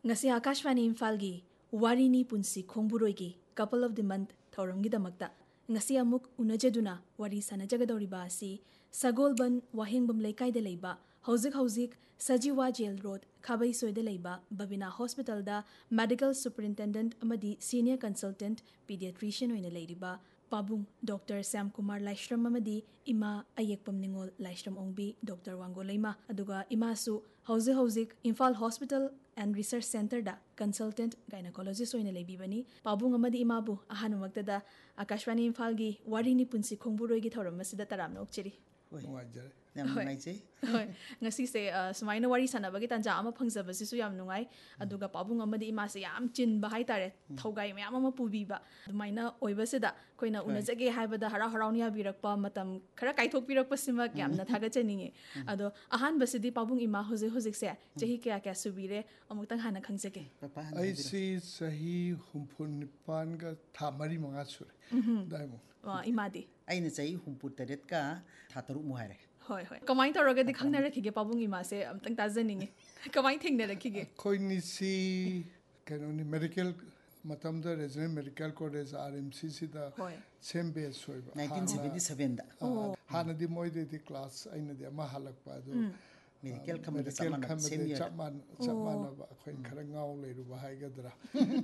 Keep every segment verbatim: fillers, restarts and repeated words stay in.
ngasi Akashvani Imphal-gi Warini Punsi Khongburoigi Couple of the Month Thauramgidamakta ngasi amuk unajaduna wari sanajagadoriba asi Sagolban Wahingbam Leikaida leiba Hauzik Hauzik Sajiwa Jail Road Khabai Soida leiba Babina Hospital da Medical Superintendent amadi Senior Consultant Pediatrician oina leiriba Pabung Doctor Sam Kumar Laishram amadi Ima Ayekpam Ningol Laishram Ongbi Doctor Wangolaima aduga Imasu Hauzik Hauzik Imphal Hospital and Research Center da Consultant Gynecologist oina leibibani Pabung amadi Imabu ahanumakta da Akashvani Imphal gi Warini Punsi Khongburoi gi thoram masida taramna okchiri Nuwajare. Nam nungai che. Hoi. Ngasi se sumaina wari sanabagi tanja ama phangjabasi su yam nungai aduga pabung amadi ima se yam chin ba hai tare thogai mayam ama pubiba dumaina oibasida koina unajage haibada hara harawnia birakpa matam khara kaithok birakpa sima yamna thaga chaninge ado ahan basidi pabung ima hoje hoje se chehi kya kya subire amutang hana khangjage I see sahi humpun nipan ga thamari manga sure. Daimo. wa imadi Aina chai humpur taret ka thataru muhare. hoi hoi kamai taraga di khangna rakhige pabung ima se amtang tajaninge kamai thengna rakhige Koi ni si kanoni medical matam da resident medical college R M C C da hoi same base soiba. nineteen seventy-seven da. Hana di moi de di class aina di ama halak pa do. Medical kam da Medical samana kam same de year. chapman chapman ba khoi khara ngau le ru ba hai ga dra.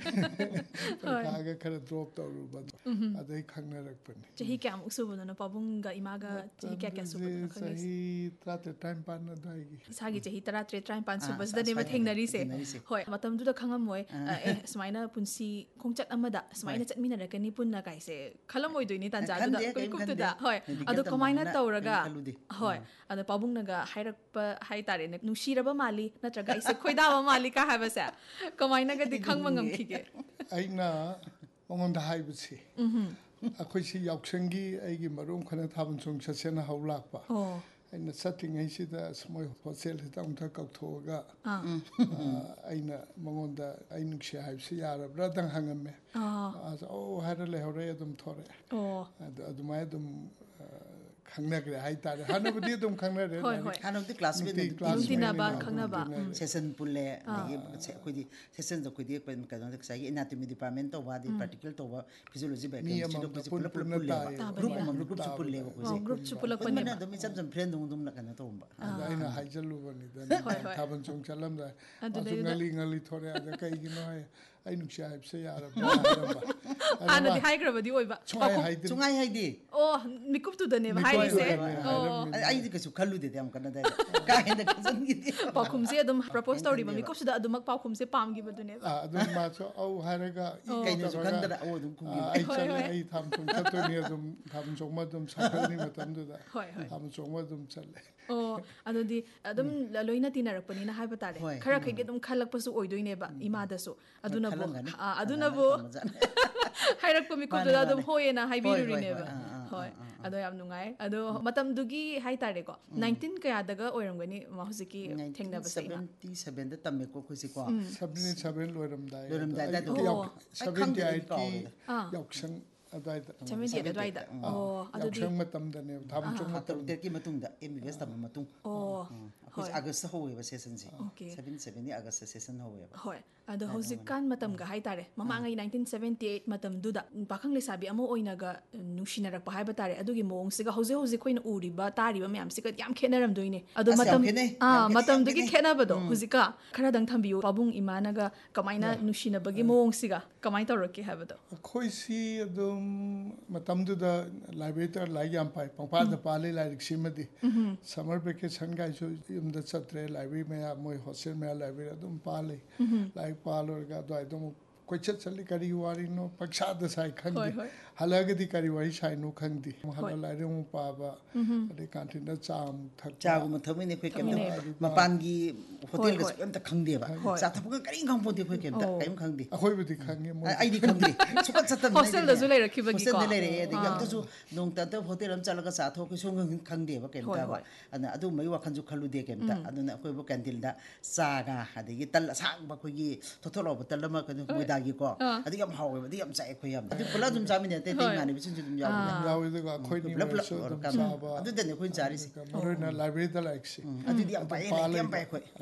Ka ga khara drop ta ru ba. Adai khangna rak pani. chehi kya musubu no pabung ga imaga chehi kya kya subu no khangis Sahi trate time pan na dai gi. isagi chehi tara tre try pan Ah, subas sa- da ne sa- thengnari se thengnari se. hoi matam du da khangam moi eh smaina punsi khongchat amada smaina chatmina rakani punna kai se khalam oi doini tan ja du da Khande, koi kaim kuk tu khande. da hoi Medical ado kamaina tamamina, tauraga kaim khalude. hoi ado pabung naga hairak pa hai tare ne nushiraba mali natraga ise khoidaba mali ka haba sa kamaina ga di khangma ngam khige Aina ongonda haibasi. Akhoi si yauksangi aigi marum khana thaban chung chasena haulakpa. oh Aina setting ai si da smoi hotel ta ungtha kauthoga. ah Aina mongonda ainukse haibsi yarabra dang hangame. ah As oh hara le hore adum thore. oh Adu adumai adum khangna gre hai tare. Hana budi adum khangna re. hoi hoi Hanam di class me Nuti ne class Nungti na me ba ne khangna ba nungti na session pulle dagi koi session da koi di pen ka don sai anatomy department to ba di particle to ba physiology ba Mi kan amam chilo da ko pun pulle pun pulle na pulle tayo. group Tayo. amam group chu pulle ko oh ko group chupulak ko pani mana do mi cham cham friend dum dum na kan to ba Aina haijalu bani da Hoi, hoi. thaban chung chalam da. Adu Adu da- ngali ngali thore ada kai gi no hai ainukse haibse yarabra. ana di haigra badi oiba Chungai haidin. chungai hai di oh mikup tu da ne ba Mikup hai tu se da ne, oh ai di ka su khalu de am kana da ka hin da kan gi di pakhum se adum propose tawri ba mikup su da adum pakhum se pam gi badu ne ba Adum ma cho au haraga kai ne su kan da o dum ku gi ai chale ai tham chung chato ni adum tham chung ma dum sakal ni matam du da. hoi hoi Tham chung ma dum chale. oh adu di adum loina tinar pani na haiba tare Hoi. khara khai adum khalak pasu oidoi ne ba ima da su aduna bo Khalangani. aduna bo hairak pa mikup da adum hoye na haibiru Hoi, ne hoi, ba hoi. Ah, ah, hoi ado yam nungai ado matam dugi hai tare ko nineteen kaya daga oiramgani ma husiki thengna ba se ina seventy-seven da tamme ko ko si ko Sabni sabin loiram dai. Loiram dai da do. Oh. Seventy Ai eight khangde ki Ah. yauksan adai da. seventy da dai da oh adu di Yauksan matam da ne tham chung ma matam ter ki matung da M B B S tam matung oh ko August ho we ba session si Okay. seventy-seven ni August session ho we ba hoi ado hausikan matam ga hai tare mamangai nineteen seventy-eight matam duda pakhang le sabi amo oina ga nushinarak pa hai ba tare adugi mong siga hauze hauze koina uri ba tari ba mayam siga yam khenaram doine ado As matam yam khenai, ah yam khenai, matam yam dugi khenai. khena ba do huzika khara dang thambiu pabung imana ga kamaina nushina bagi mong siga kamai tawraki ha ba do Khoi si adum matam du da library ta lai yam pai pangpa da pa le lai simadi. Summer vacation ga so yum da chatre library me ya moi hostel me library adum pa le. Lai pa lor ga do adum koichat chali kari wari no paksha da sai Hoi, khangdi. hoi. Halaga di kari wari sai no khangdi. Hala lai re mu pa ba. Ade kantin da cham thak. cha gu ma thami ne khoi kem Thamine. da mapan gi hotel ga Hoi, kem ta khang de ba Hoi. cha thapu ga kari khang po de khoi kem da Oh. kaim khang de Akhoi budi khange mo. ai di khang de sukat satam Hostel da zu lairakhi bagi ko. hostel da lai re de Ah. yam ta su nong ta ta hotel am chala ga sa tho ko song khang de ba kem Hoi, ta ba hoi. ana adu mai wa khan ju khalu de kem ta adu na khoi bo kantil da sa ga ade gi tal sang ba khoi gi thotholo ba tal ma ka moi da gi ko adu yam hawe ba di yam sai khoi yam adu pula dum jami ne te te ngani bi chin dum yaw Yawi da ga khoi ni pula pula so dum kam sa ba. adu de ne khoi jari si Maroi na library da like si. adu di yam pai ne yam pai khoi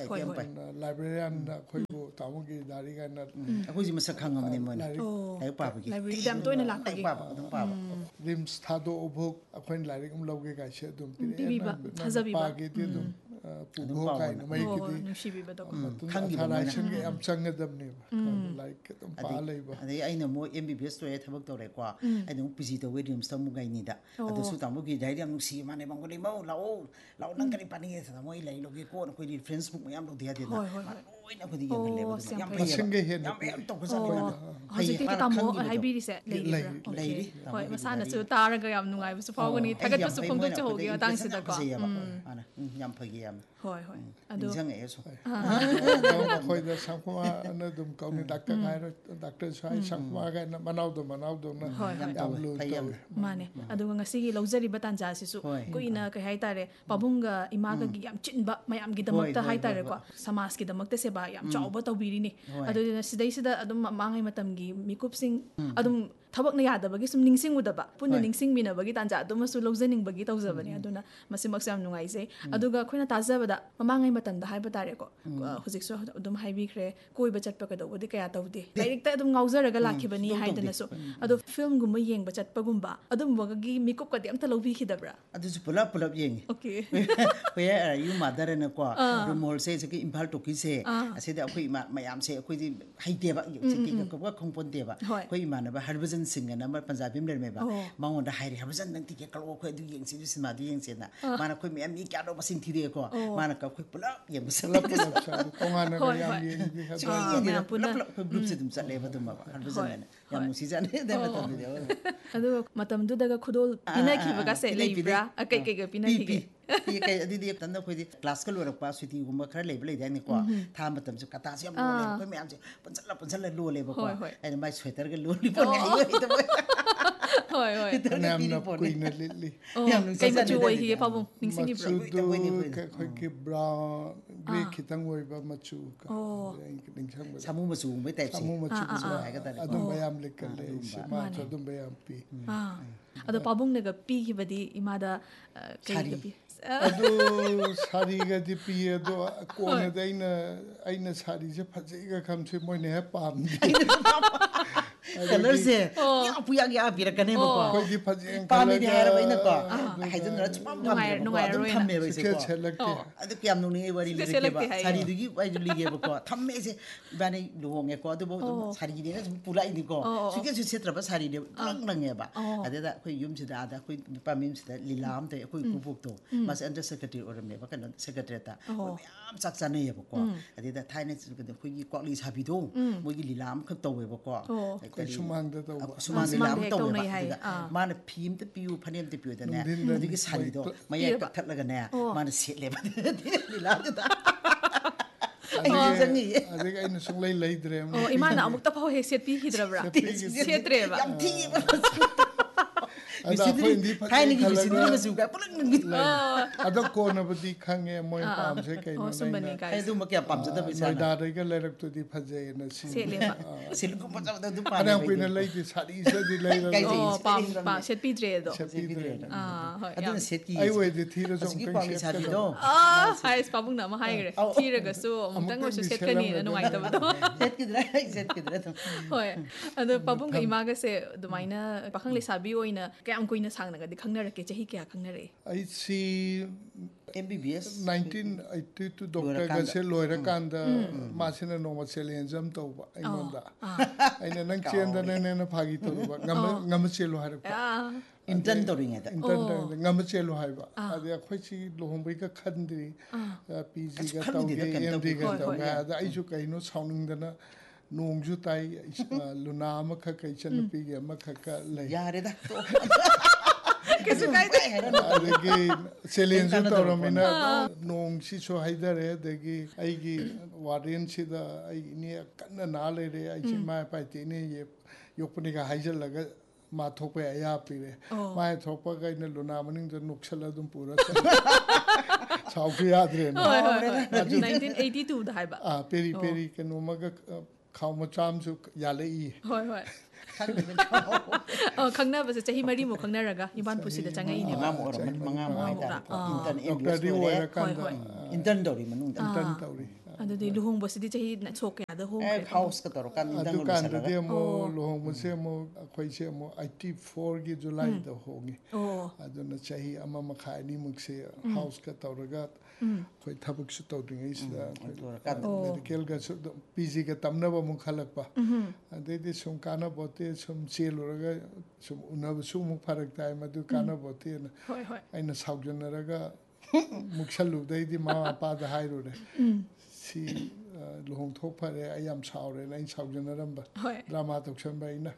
ꯌꯥꯝ ꯄꯥꯏ ꯂꯥꯏꯕ꯭ꯔꯦꯔꯤꯌꯥꯟꯗ ꯑꯩꯈꯣꯏꯕꯨ ꯇꯥꯃꯣꯒꯤ dairy ꯀꯥꯏꯅ ꯑꯩꯈꯣꯏꯁꯤ ꯃꯁꯛ ꯈꯪꯉꯕꯅꯤ ꯃꯣꯏꯅ ꯂꯥꯏꯔꯤꯛ ꯄꯥꯕꯒꯤ ꯂꯥꯏꯕ꯭ꯔꯦꯔꯤꯗ ꯌꯥꯝ ꯇꯣꯏꯅ ꯂꯥꯛꯄꯒꯤ ꯄꯥꯕ ꯑꯗꯨꯝ ꯄꯥꯕ ꯔꯤꯝꯁ ꯊꯥꯗꯣꯛꯎꯕꯨꯛ ꯑꯩꯈꯣꯏꯅ ꯂꯥꯏꯔꯤꯛ ꯑꯃ ꯂꯧꯒꯦ ꯀꯥꯏꯁꯦ ꯑꯗꯨꯝ ꯄꯤꯕꯤꯕ ꯄꯤꯔꯛꯑꯦ ꯄꯥꯒꯦꯗꯤ ꯑꯗꯨꯝ ꯄꯨꯕꯣ ꯀꯥꯏꯅ ꯃꯩꯒꯤꯗꯤ ꯑꯊꯥꯔꯥꯏꯁꯟꯒ ꯌꯥꯝ ꯆꯪꯒꯗꯕꯅꯦꯕ ꯂꯥꯏꯔꯤꯛ ꯑꯗꯨꯝ ꯄꯥ ꯂꯩꯕ ꯑꯗꯩ ꯑꯩꯅ ꯑꯃꯨꯛ ꯑꯦꯝ ꯕꯤ ꯕꯤ ꯑꯦꯁ ꯂꯣꯏꯔꯦ ꯊꯕꯛ ꯇꯧꯔꯦꯀꯣ ꯑꯩꯅ ꯑꯃꯨꯛ ꯄꯤ ꯖꯤ ꯇꯧꯋꯦ ꯔꯤꯝꯁꯇ ꯑꯃꯨꯛ ꯒꯥꯏꯅꯤꯗ ꯑꯗꯨꯁꯨ ꯇꯥꯃꯣꯒꯤ ꯗꯥꯏꯔꯤ ꯌꯥꯝ ꯅꯨꯡꯁꯤ ꯃꯥꯅꯦ ꯃꯪꯒꯣꯂꯤ ꯃꯧ ꯂꯥꯛꯑꯣ ꯂꯥꯛꯑꯣ ꯅꯪ ꯀꯔꯤ ꯄꯥꯅꯤꯡꯉꯦ ꯇꯥꯃꯣ ꯑꯩ ꯂꯥꯏꯔꯤꯛ ꯂꯧꯒꯦꯀꯣ ꯑꯩꯈꯣꯏ ꯔꯤꯐ꯭ꯔꯦꯟꯁ ꯕꯨꯛ ꯃꯌꯥꯝ ꯂꯧꯗ ꯌꯥꯗꯦꯅ ꯂꯣꯏꯅ ꯑꯩꯈꯣꯏꯗꯤ ꯌꯦꯡꯍꯜꯂꯦꯕ ꯑꯗꯨꯃꯥꯏꯅ ꯌꯥꯝ ꯐꯩꯌꯦꯕ ꯌꯥꯝ ꯌꯥꯝ ꯇꯧꯕꯖꯥꯠꯅꯤ ꯍꯧꯖꯤꯛꯇꯤ ꯇꯥꯃꯣ ꯍꯥꯏꯕꯤꯔꯤꯁꯦ ꯂꯩꯔꯤꯕ꯭ꯔꯥ ꯂꯩꯔꯤ ꯍꯣꯏ ꯃꯁꯥꯅꯁꯨ ꯇꯥꯔꯒ ꯌam ꯅꯨꯡꯉꯥꯏꯕꯁꯨ ꯐꯥꯎꯒꯅꯤ ꯊꯥꯒꯠꯄꯁꯨ ꯐꯣꯡꯗꯣꯛꯆꯍꯧꯒꯦ ꯃꯇꯥꯡꯁꯤꯗꯀꯣ ꯌꯥꯝ ꯐꯩ ꯌꯥꯝ ꯍꯣꯏ ꯍꯣꯏ ꯑꯗꯣ ꯅꯤꯡꯁꯤꯡꯉꯛꯑꯦꯁꯨ ꯑꯩꯈꯣꯏꯗ ꯁꯪꯀꯨꯃꯥꯔꯅ ꯑꯗꯨꯝ ꯀꯧꯅꯤ ꯗꯥꯛꯇꯔ ꯍꯥꯏꯔꯣ ꯗꯥꯛꯇꯔ ꯁ꯭ꯋꯥꯏ ꯁꯪꯀꯨꯃꯥꯔ ꯀꯥꯏꯅ ꯃꯅꯥꯎꯗꯣ ꯃꯅꯥꯎꯗꯧꯅ ꯌꯥꯝ ꯂꯨ ꯇꯧꯋꯦ ꯃꯥꯅꯦ ꯑꯗꯨꯒ ꯉꯁꯤꯒꯤ ꯂꯧꯖꯔꯤꯕ ꯇꯥꯟꯖꯥꯁꯤꯁꯨ ꯀꯨꯏꯅ ꯀꯩ ꯍꯥꯏꯇꯥꯔꯦ ꯄꯥꯕꯨꯡꯒ ꯏꯃꯥꯒꯒꯤ ꯌꯥꯝ ꯆꯤꯟꯕ ꯃꯌꯥꯝꯒꯤꯗꯃꯛꯇ ꯍꯥꯏꯇꯥꯔꯦꯀꯣ ꯁꯃꯥꯖꯀꯤꯗꯃꯛꯇ ꯁꯦꯕꯥ ꯌꯥꯝ ꯆꯥꯎꯕ ꯇꯧꯕꯤꯔꯤꯅꯤ ꯑꯗꯨꯗꯨꯅ ꯁꯤꯗꯩꯁꯤꯗ ꯑꯗꯨꯝ ꯃꯃꯥꯡꯉꯩ ꯃꯇꯝꯒꯤ ꯃꯤꯀꯨꯞꯁꯤꯡ ꯑꯗꯨꯝ ꯊꯕꯛꯅ ꯌꯥꯗꯕꯒꯤ ꯁꯨꯝ ꯅꯤꯡꯁꯤꯡꯉꯨꯗꯕ ꯄꯨꯟꯅ ꯅꯤꯡꯁꯤꯡꯃꯤꯟꯅꯕꯒꯤ ꯇꯥꯟꯖꯥ ꯑꯗꯨꯃꯁꯨ ꯂꯧꯖꯅꯤꯡꯕꯒꯤ ꯇꯧꯖꯕꯅꯤ ꯑꯗꯨꯅ ꯃꯁꯤꯃꯛꯁꯨ ꯌꯥꯝ ꯅꯨꯡꯉꯥꯏꯖꯩ ꯑꯗꯨꯒ ꯑꯩꯈꯣꯏꯅ ꯇꯥꯖꯕꯗ ꯃꯃꯥꯡꯉꯩ ꯃꯇꯝꯗ ꯍꯥꯏꯕ ꯇꯥꯔꯦꯀꯣ ꯍꯧꯖꯤꯛꯁꯨ ꯑꯗꯨꯝ ꯍꯥꯏꯕꯤꯈ꯭ꯔꯦ ꯀꯣꯏꯕ ꯆꯠꯄ ꯀꯩꯗꯧꯕꯗꯤ ꯀꯌꯥ ꯇꯧꯗꯦ ꯂꯥꯏꯔꯤꯛꯇ ꯑꯗꯨꯝ ꯉꯥꯎꯖꯔꯒ ꯂꯥꯛꯈꯤꯕꯅꯤ ꯍꯥꯏꯗꯅꯁꯨ ꯑꯗꯣ ꯐꯤꯜꯝꯒꯨꯝꯕ ꯌꯦꯡꯕ ꯆꯠꯄꯒꯨꯝꯕ ꯑꯗꯨꯝꯕꯒꯤ ꯃꯤꯀꯨꯞꯀꯗꯤ ꯑꯝꯇ ꯂꯧꯕꯤꯈꯤꯗꯕ꯭ꯔꯥ ꯑꯗꯨꯁꯨ ꯄꯨꯂꯞ ꯄꯨꯂꯞ ꯌꯦꯡꯉꯤ okay wire are you ꯃꯥꯗꯔꯅꯀꯣ room ꯍꯣꯜꯁꯦ ꯍꯧꯖꯤꯛꯀꯤ ꯏꯝꯐꯥꯜ ꯇꯣꯀꯤꯁꯦ ꯑꯁꯤꯗ ꯑꯩꯈꯣꯏ ꯃꯌꯥꯝꯁꯦ ꯑꯩꯈꯣꯏꯗꯤ ꯍꯩꯇꯦꯕ ꯇꯤꯀꯦꯠ ꯈꯪꯄꯣꯟꯇꯦꯕ ꯑꯩꯈꯣꯏ ꯏꯃꯥꯟꯅꯕ ꯍꯔꯕꯖꯟ ꯁꯤꯡ ꯑꯅ ꯑꯃ ꯄꯟꯖꯥꯕꯤ ꯑꯃ ꯂꯩꯔꯝꯃꯦꯕ ꯃꯉꯣꯟꯗ ꯍꯥꯏꯔꯦ ꯍꯔꯕꯖꯟ ꯅꯪ ꯇꯤꯀꯦꯠ ꯀꯛꯂꯛꯑꯣ ꯑꯩꯈꯣꯏ ꯑꯗꯨ ꯌꯦꯡꯁꯤ ꯁꯤꯅꯦꯃꯥꯗꯨ ꯌꯦꯡꯁꯦꯅ ꯃꯥꯅ ꯑꯩꯈꯣꯏ ꯃꯌꯥꯝ ꯃꯤ ꯀꯌꯥꯅꯣ ꯃꯁꯤꯡ ꯊꯤꯔꯛꯑꯦꯀꯣ ꯃꯥꯅ ꯑꯩꯈꯣꯏ ꯄꯨꯂꯞ ꯌꯦꯡꯕ ꯆꯠꯂꯦ ꯇꯣꯉꯥꯟꯅꯒ ꯌꯥꯝ ꯌꯦꯡꯕꯤ ꯄꯨꯂꯞ ꯄꯨꯂꯞ ꯑꯩꯈꯣꯏ ꯒ꯭ꯔꯨꯞꯁꯦ ꯑꯗꯨꯝ ꯆꯠꯂꯦꯕ ꯑꯗꯨꯝ ꯍꯔꯕꯖꯟ ꯌꯥꯝ ꯅꯨꯡꯁꯤꯖꯥꯠꯅꯤ ꯑꯗꯨ ꯃꯇꯝꯗꯨꯗꯤ ꯑꯗꯨꯒ ꯃꯇꯝꯗꯨꯗꯒ ꯈꯨꯗꯣꯜ ꯄꯤꯅꯈꯤꯕꯒꯁꯦ ꯂꯩꯕ꯭ꯔꯥ ꯀꯩ ꯀꯩꯒ ꯄꯤꯅꯈꯤꯒꯦ ꯀꯩ ꯑꯗꯨꯗꯤ ꯃꯇꯝꯗ ꯑꯩꯈꯣꯏꯗꯤ ꯀ꯭ꯂꯥꯁꯀ ꯂꯣꯏꯔꯛꯄ ꯁꯨꯇꯤꯒꯨꯝꯕ ꯈꯔ ꯂꯩꯕ ꯂꯩꯗꯥꯏꯅꯦꯀꯣ ꯊꯥ ꯃꯇꯝꯁꯦ ꯀꯇꯥꯁꯦ ꯌꯥꯝ ꯂꯣꯜꯂꯦꯕ ꯑꯩꯈꯣꯏ ꯃꯌꯥꯝꯁꯦ ꯄꯨꯟꯁꯤꯜꯂ ꯄꯨꯟꯁꯤꯜꯂ ꯂꯣꯜꯂꯦꯕꯀꯣ ꯑꯩꯅ ꯃꯥꯏ ꯁ꯭ꯋꯦꯇꯔꯒ ꯂꯣꯜꯂꯤ ꯄꯣꯠꯅꯤ ꯍꯩꯇꯕ ꯍꯣꯏ ꯍꯣꯏ ꯌꯥꯝꯅ ꯀꯨꯏꯅ ꯂꯤꯠꯂꯤ ꯀꯩ ꯃꯆꯨ ꯑꯣꯏꯈꯤꯒꯦ ꯄꯥꯕꯨꯡ ꯅꯤꯡꯁꯤꯡꯉꯤꯕ꯭ꯔꯣ ꯃꯆꯨꯗꯨ ꯑꯩꯈꯣꯏꯒꯤ ꯕ꯭ꯔꯥꯎꯟ ꯒ꯭ꯔꯦ ꯈꯤꯇꯪ ꯑꯣꯏꯕ ꯃꯆꯨ ꯅꯤꯡꯁꯤꯡꯕꯗ ꯁꯥꯃꯨ ꯃꯆꯨꯒꯨꯝꯕꯩ ꯇꯥꯏꯞꯁꯦ ꯁꯥꯃꯨ ꯃꯆꯨꯒꯨꯝꯕ ꯑꯗꯨꯝꯕ ꯌꯥꯝ ꯂꯤꯠꯀꯜꯂꯦ ꯁꯤꯃꯥꯁꯨ ꯑꯗꯨꯝꯕ ꯌꯥꯝ ꯄꯤ ꯑꯗꯣ ꯄꯥꯕꯨꯡꯅꯒ ꯄꯤꯈꯤꯕꯗꯤ ꯏꯃꯥꯗ ꯀꯩꯒ ꯄꯤ ꯑꯗꯨ ꯁꯥꯔꯤꯒꯗꯤ ꯄꯤꯌꯦ ꯑꯗꯣ ꯀꯣꯟꯅꯗꯤ ꯑꯩꯅ ꯑꯩꯅ ꯁꯥꯔꯤꯁꯦ ꯐꯖꯩꯒ ꯈꯪꯁꯦ ꯃꯣꯏꯅ ꯍꯦꯛ ꯄꯥꯝꯗꯦ ꯀꯂꯔꯁꯦ ꯌꯥꯝ ꯄꯨꯌꯥꯛ ꯌꯥꯛ ꯄꯤꯔꯛꯀꯅꯦꯕꯀꯣ ꯑꯩꯈꯣꯏꯗꯤ ꯐꯖꯩ ꯄꯥꯝꯃꯤꯗꯤ ꯍꯥꯏꯔꯕ ꯑꯩꯅꯀꯣ ꯍꯥꯏꯖꯤꯟꯅꯔ ꯁꯨꯡꯄꯥꯝ ꯄꯥꯝꯗ꯭ꯔꯦꯕꯀꯣ ꯑꯗꯨꯝ ꯅꯨꯡꯉꯥꯏꯔꯔꯣꯏꯅ ꯊꯝꯃꯦꯕ ꯑꯩꯁꯦꯀꯣ ꯁꯦꯠꯂꯛꯇꯦ ꯑꯗꯨ ꯀꯌꯥꯝ ꯅꯣꯛꯅꯤꯡꯉꯤ ꯋꯥꯔꯤ ꯁꯨꯡꯁꯦꯠ ꯂꯤꯔꯛꯀꯦꯕ ꯁꯦꯠꯂꯛꯇꯦ ꯍꯥꯏꯌꯦ ꯁꯥꯔꯤꯗꯨꯒꯤ ꯋꯥꯔꯤꯗꯨ ꯂꯤꯒꯦꯕꯀꯣ ꯊꯝꯃꯦ ꯑꯩꯁꯦ ꯏꯕꯥꯅꯤ ꯂꯨꯍꯣꯡꯉꯦꯀꯣ ꯑꯗꯨꯕꯨ ꯑꯗꯨꯝ ꯁꯥꯔꯤꯅꯦꯅ ꯁꯨꯝ ꯄꯨꯂꯛꯏꯅꯤꯀꯣ ꯁꯨꯡꯁꯦꯠꯁꯨ ꯁꯦꯠꯇ꯭ꯔꯕ ꯁꯥꯔꯤꯅꯦ ꯄꯨꯂꯪ ꯂꯪꯉꯦꯕ ꯑꯗꯨꯗ ꯑꯩꯈꯣꯏ ꯌꯨꯝꯁꯤꯗ ꯑꯥꯗ ꯑꯩꯈꯣꯏ ꯅꯨꯄꯥ ꯃꯌꯨꯝꯁꯤꯗ ꯂꯤꯂꯥ ꯑꯃ ꯇꯧꯋꯦ ꯑꯩꯈꯣꯏ ꯏꯀꯨꯕꯣꯛꯇꯣ ꯃꯥꯁꯦ ꯑꯟꯗꯔ ꯁꯦꯀ꯭ꯔꯦꯇꯔꯤ ꯑꯣꯏꯔꯝꯃꯦꯕ ꯀꯩꯅꯣ ꯁꯦꯀ꯭ꯔꯦꯇꯔꯤꯌꯦꯠꯇ ꯃꯣꯏ ꯃꯌꯥꯝ ꯆꯥꯛ ꯆꯥꯅꯩꯌꯦꯕꯀோ ꯑꯗꯨꯗ ꯊꯥꯏꯅ ꯑꯩꯈꯣꯏꯒꯤ ꯀ꯭ꯋꯥꯛꯂꯤ ꯁꯥꯕꯤꯗꯣ ꯃꯣꯏꯒꯤ ꯂꯤꯂꯥ ꯑꯃꯈꯛ ꯇꯧꯋꯦꯕꯀꯣ ꯑꯩꯈꯣꯏ ꯁꯨꯃꯥꯡꯗ ꯇꯧꯕ ꯁꯨꯃꯥꯡ ꯂꯤꯂꯥ ꯑꯃ ꯇꯧꯋꯦꯕ ꯑꯗꯨꯗ ꯃꯥꯅ ꯐꯤ ꯑꯃꯇ ꯄꯤꯌꯨ ꯐꯅꯦꯛ ꯑꯃꯇ ꯄꯤꯌꯨꯗꯅꯦ ꯑꯗꯨꯒꯤ ꯁꯥꯔꯤꯗꯣ ꯃꯌꯥꯏ ꯀꯛꯊꯠꯂꯒꯅꯦ ꯃꯥꯅ ꯁꯦꯠꯂꯦꯕ ꯂꯤꯂꯥꯗꯨꯗ ꯑꯗꯒꯤ ꯑꯩꯅ ꯁꯨꯡꯂꯩ ꯂꯩꯗ꯭ꯔꯦ ꯑꯣ ꯏꯃꯥꯅ ꯑꯃꯨꯛꯇ ꯐꯥꯎ ꯍꯦꯛ ꯁꯦꯠꯄꯤꯈꯤꯗ꯭ꯔꯕ꯭ꯔꯥ ꯁꯦꯠꯇ꯭ꯔꯦꯕ ꯌꯥꯝ ꯊꯤꯕ ꯊꯥꯏꯅꯒꯤ ꯕꯤꯁꯤꯗ꯭ꯔꯤ ꯃꯆꯨꯒ ꯄꯨꯂꯞ ꯑꯗꯣ ꯀꯣꯟꯅꯕꯨꯗꯤ ꯈꯪꯉꯦ ꯃꯣꯏ ꯄꯥꯝꯁꯦ ꯀꯩꯅꯣ ꯑꯗꯨꯝꯕ ꯀꯌꯥ ꯄꯥꯝꯖꯗꯕ ꯏꯁꯥꯅ ꯅꯣꯏꯗꯥꯗꯩꯒ ꯂꯩꯔꯛꯇꯨꯗꯤ ꯐꯖꯩꯌꯦꯅ ꯁꯦꯠꯂꯦꯕ ꯁꯤꯜꯀꯨꯝ ꯐꯖꯕꯗ ꯑꯗꯨꯝ ꯐꯅꯌꯥꯝ ꯀꯨꯏꯅ ꯂꯩꯇꯦ ꯁꯥꯔꯤꯁꯤꯗꯤ ꯂꯩꯔꯒ ꯁꯦꯠꯄꯤꯗ꯭ꯔꯦ ꯑꯗꯣ ꯁꯦꯠꯄꯤꯗ꯭ꯔꯦ ꯑꯗꯨꯅ ꯁꯦꯠꯀꯤ ꯑꯩ ꯑꯣꯏꯗꯤ ꯊꯤꯔꯁꯨ ꯑꯃꯨꯛꯇꯪ ꯁꯥꯕꯤꯗꯣ ꯍꯥꯏꯁ ꯄꯥꯕꯨꯡꯅ ꯑꯃ ꯍꯥꯏꯈ꯭ꯔꯦ ꯊꯤꯔꯒꯁꯨ ꯑꯃꯨꯛꯇꯪ ꯑꯣꯏꯔꯁꯨ ꯁꯦꯠꯀꯅꯤꯅ ꯅꯨꯡꯉꯥꯏꯇꯕꯗꯣ ꯁꯦꯠꯈꯤꯗ꯭ꯔꯦ ꯁꯦꯠꯈꯤꯗ꯭ꯔꯦ ꯍꯣꯏ ꯑꯗꯣ ꯄꯥꯕꯨꯡꯒ ꯏꯃꯥꯒꯁꯦ ꯑꯗꯨꯃꯥꯏꯅ ꯄꯥꯈꯪ ꯂꯩꯁꯥꯕꯤ ꯑꯣꯏꯅ ꯀꯌꯥꯝ ꯀꯨꯏꯅ ꯁꯥꯡꯅꯒꯗꯤ ꯈꯪꯅꯔꯛꯀꯦ ꯆꯍꯤ ꯀꯌꯥ ꯈꯪꯅꯔꯛꯑꯦ ꯑꯩꯁꯤ ꯑꯦꯝ ꯕꯤ ꯕꯤ ꯑꯦꯁ ꯅꯥꯏꯟꯇꯤꯟ ꯑꯩꯠꯇꯤ ꯇꯨ ꯗꯣꯛꯇꯔꯒꯁꯦ ꯂꯣꯏꯔꯀꯥꯟꯗ ꯃꯥꯁꯤꯅ ꯅꯣꯡꯃ ꯆꯦꯂꯦꯟꯖ ꯑꯃ ꯇꯧꯕ ꯑꯩꯉꯣꯟꯗ ꯑꯩꯅ ꯅꯪ ꯆꯦꯟꯗꯅꯅꯦꯅ ꯐꯥꯒꯤ ꯇꯧꯔꯨꯕ ꯉꯝꯃ ꯆꯦꯜꯂꯨ ꯍꯥꯏꯔꯛꯄ ꯏꯟꯇꯔꯟ ꯇꯧꯔꯤꯉꯩꯗ ꯏꯟꯇꯔꯟ ꯇꯧꯔꯤꯉꯩꯗ ꯉꯝꯃ ꯆꯦꯜꯂꯨ ꯍꯥꯏꯕ ꯑꯗꯩ ꯑꯩꯈꯣꯏꯁꯤ ꯂꯨꯍꯣꯡꯕꯩꯒ ꯈꯟꯗ꯭ꯔꯤ ꯄꯤ ꯖꯤꯒ ꯇꯧꯒꯦ ꯑꯦꯝ ꯗꯤꯒ ꯇꯧꯒꯦ ꯑꯗ ꯑꯩꯁꯨ ꯀꯩꯅꯣ ꯁꯥꯎꯅꯤꯡꯗꯅ ꯅꯣꯡꯁꯨ ꯇꯥꯏ ꯂꯨꯅꯥ ꯑꯃꯈꯛ ꯏꯆꯟꯅꯨꯄꯤꯒꯤ ꯑꯃꯈꯛꯀ ꯂꯩ ꯌꯥꯔꯦꯗ ꯀꯩꯁꯨ ꯀꯥꯏꯗꯦ ꯑꯗꯒꯤ ꯆꯦꯂꯦꯟꯖꯁꯨ ꯇꯧꯔꯝꯃꯤꯅ ꯅꯣꯡꯁꯤꯁꯨ ꯍꯩꯊꯔꯦ ꯑꯗꯒꯤ ꯑꯩꯒꯤ ꯋꯥꯔꯗꯦꯟꯁꯤꯗ ꯑꯩ ꯏꯅꯦ ꯀꯟꯅ ꯅꯥ ꯂꯩꯔꯦ ꯑꯩꯁꯦ ꯏꯃꯥ ꯏꯄꯥ ꯏꯇꯦ ꯏꯅꯦ ꯌꯣꯛꯄꯅꯤꯒ ꯍꯥꯏꯖꯤꯜꯂꯒ ꯃꯥ ꯊꯣꯛꯄ ꯑꯌꯥ ꯄꯤꯔꯦ ꯃꯥ ꯊꯣꯛꯄꯒ ꯑꯩꯅ ꯂꯨꯅꯥ ꯃꯅꯤꯡꯗ ꯅꯣꯛꯁꯜꯂ ꯑꯗꯨꯝ ꯄꯨꯔ ꯆꯠꯂꯦ ꯁꯥꯎꯁꯨ ꯌꯥꯗ꯭ꯔꯦꯅ ꯅꯥꯏꯟꯇꯤꯟ ꯑꯩꯠꯇꯤ ꯇꯨꯗ ꯍꯥꯏꯕ ꯑꯥ ꯄꯦꯔꯤ ꯄꯦꯔꯤ ꯀꯩꯅꯣꯃꯒ ꯈꯥꯎ ꯃꯆꯥ ꯑꯃꯁꯨ ꯌꯥꯜꯂꯛꯏ ꯍꯣꯏ ꯍꯣꯏ ꯈꯪꯅꯕꯁꯦ ꯆꯍꯤ ꯃꯔꯤꯃꯨꯛ ꯈꯪꯅꯔꯒ ꯏꯝꯐꯥꯜ ꯄꯨꯟꯁꯤꯗ ꯆꯪꯉꯛꯏꯅꯦꯕ ꯃꯉꯥꯃꯨꯛ ꯑꯣꯏꯔꯝꯃꯅꯤ ꯃꯉꯥꯃꯨꯛ ꯍꯥꯏꯇꯥꯔꯦ ꯏꯟꯇꯔꯟ ꯑꯦꯝ ꯕꯤ ꯗꯣꯛꯇꯔꯗꯤ ꯑꯦꯁ ꯂꯣꯏꯔꯦ ꯑꯣꯏꯔꯀꯥꯟꯗ ꯏꯟꯇꯔꯟ ꯇꯧꯔꯤ ꯃꯅꯨꯡꯗ ꯏꯟꯇꯔꯟ ꯇꯧꯔꯤ ꯑꯗꯨꯗꯤ ꯂꯨꯍꯣꯡꯕꯁꯤꯗꯤ ꯆꯍꯤ ꯁꯣꯛ ꯀꯌꯥꯗ ꯍꯣꯡꯈ꯭ꯔꯦ ꯍꯥꯎꯁꯀ ꯇꯧꯔꯀꯥꯟꯗ ꯏꯟꯇꯔꯟ ꯑꯗꯨꯀꯥꯟꯗꯗꯤ ꯂꯣꯏꯁꯤꯜꯂꯒ ꯑꯃꯨꯛ ꯂꯨꯍꯣꯡꯕꯁꯦ ꯑꯃꯨꯛ ꯑꯩꯈꯣꯏꯁꯦ ꯑꯃꯨꯛ ꯑꯩꯠꯇꯤ ꯐꯣꯔꯒꯤ ꯖꯨꯂꯥꯏꯗ ꯍꯣꯡꯉꯤ ꯑꯗꯨꯅ ꯆꯍꯤ ꯑꯃ ꯃꯈꯥꯏ ꯑꯅꯤꯃꯨꯛꯁꯦ ꯍꯥꯎꯁꯀ ꯇꯧꯔꯒ ꯑꯩꯈꯣꯏ ꯊꯕꯛꯁꯨ ꯇꯧꯗ꯭ꯔꯤꯉꯩꯁꯤꯗ ꯃꯦꯗꯤꯀꯦꯜꯒꯁꯨ ꯄꯤ ꯖꯤꯒ ꯇꯝꯅꯕ ꯑꯃꯨꯛ ꯈꯜꯂꯛꯄ ꯑꯗꯩꯗꯤ ꯁꯨꯝ ꯀꯥꯟꯅꯕꯣꯠꯇꯦ ꯁꯨꯝ ꯆꯦꯜꯂꯨꯔꯒ ꯁꯨꯝ ꯎꯅꯕꯁꯨ ꯑꯃꯨꯛ ꯐꯔꯛ ꯇꯥꯏ ꯃꯗꯨ ꯀꯥꯟꯅꯕꯣꯠꯇꯦꯅ ꯑꯩꯅ ꯁꯥꯎꯖꯟꯅꯔꯒ ꯃꯨꯛꯁꯜꯂꯨꯗꯩꯗꯤ ꯃꯃꯥ ꯃꯄꯥꯗ ꯍꯥꯏꯔꯨꯔꯦ ꯁꯤ ꯂꯨꯍꯣꯡꯊꯣꯛ ꯐꯔꯦ ꯑꯩ ꯌꯥꯝ ꯁꯥꯎꯔꯦꯅ ꯑꯩꯅ ꯁꯥꯎꯖꯟꯅꯔꯝꯕ ꯗ꯭ꯔꯃꯥ ꯇꯧꯁꯟꯕ ꯑꯩꯅ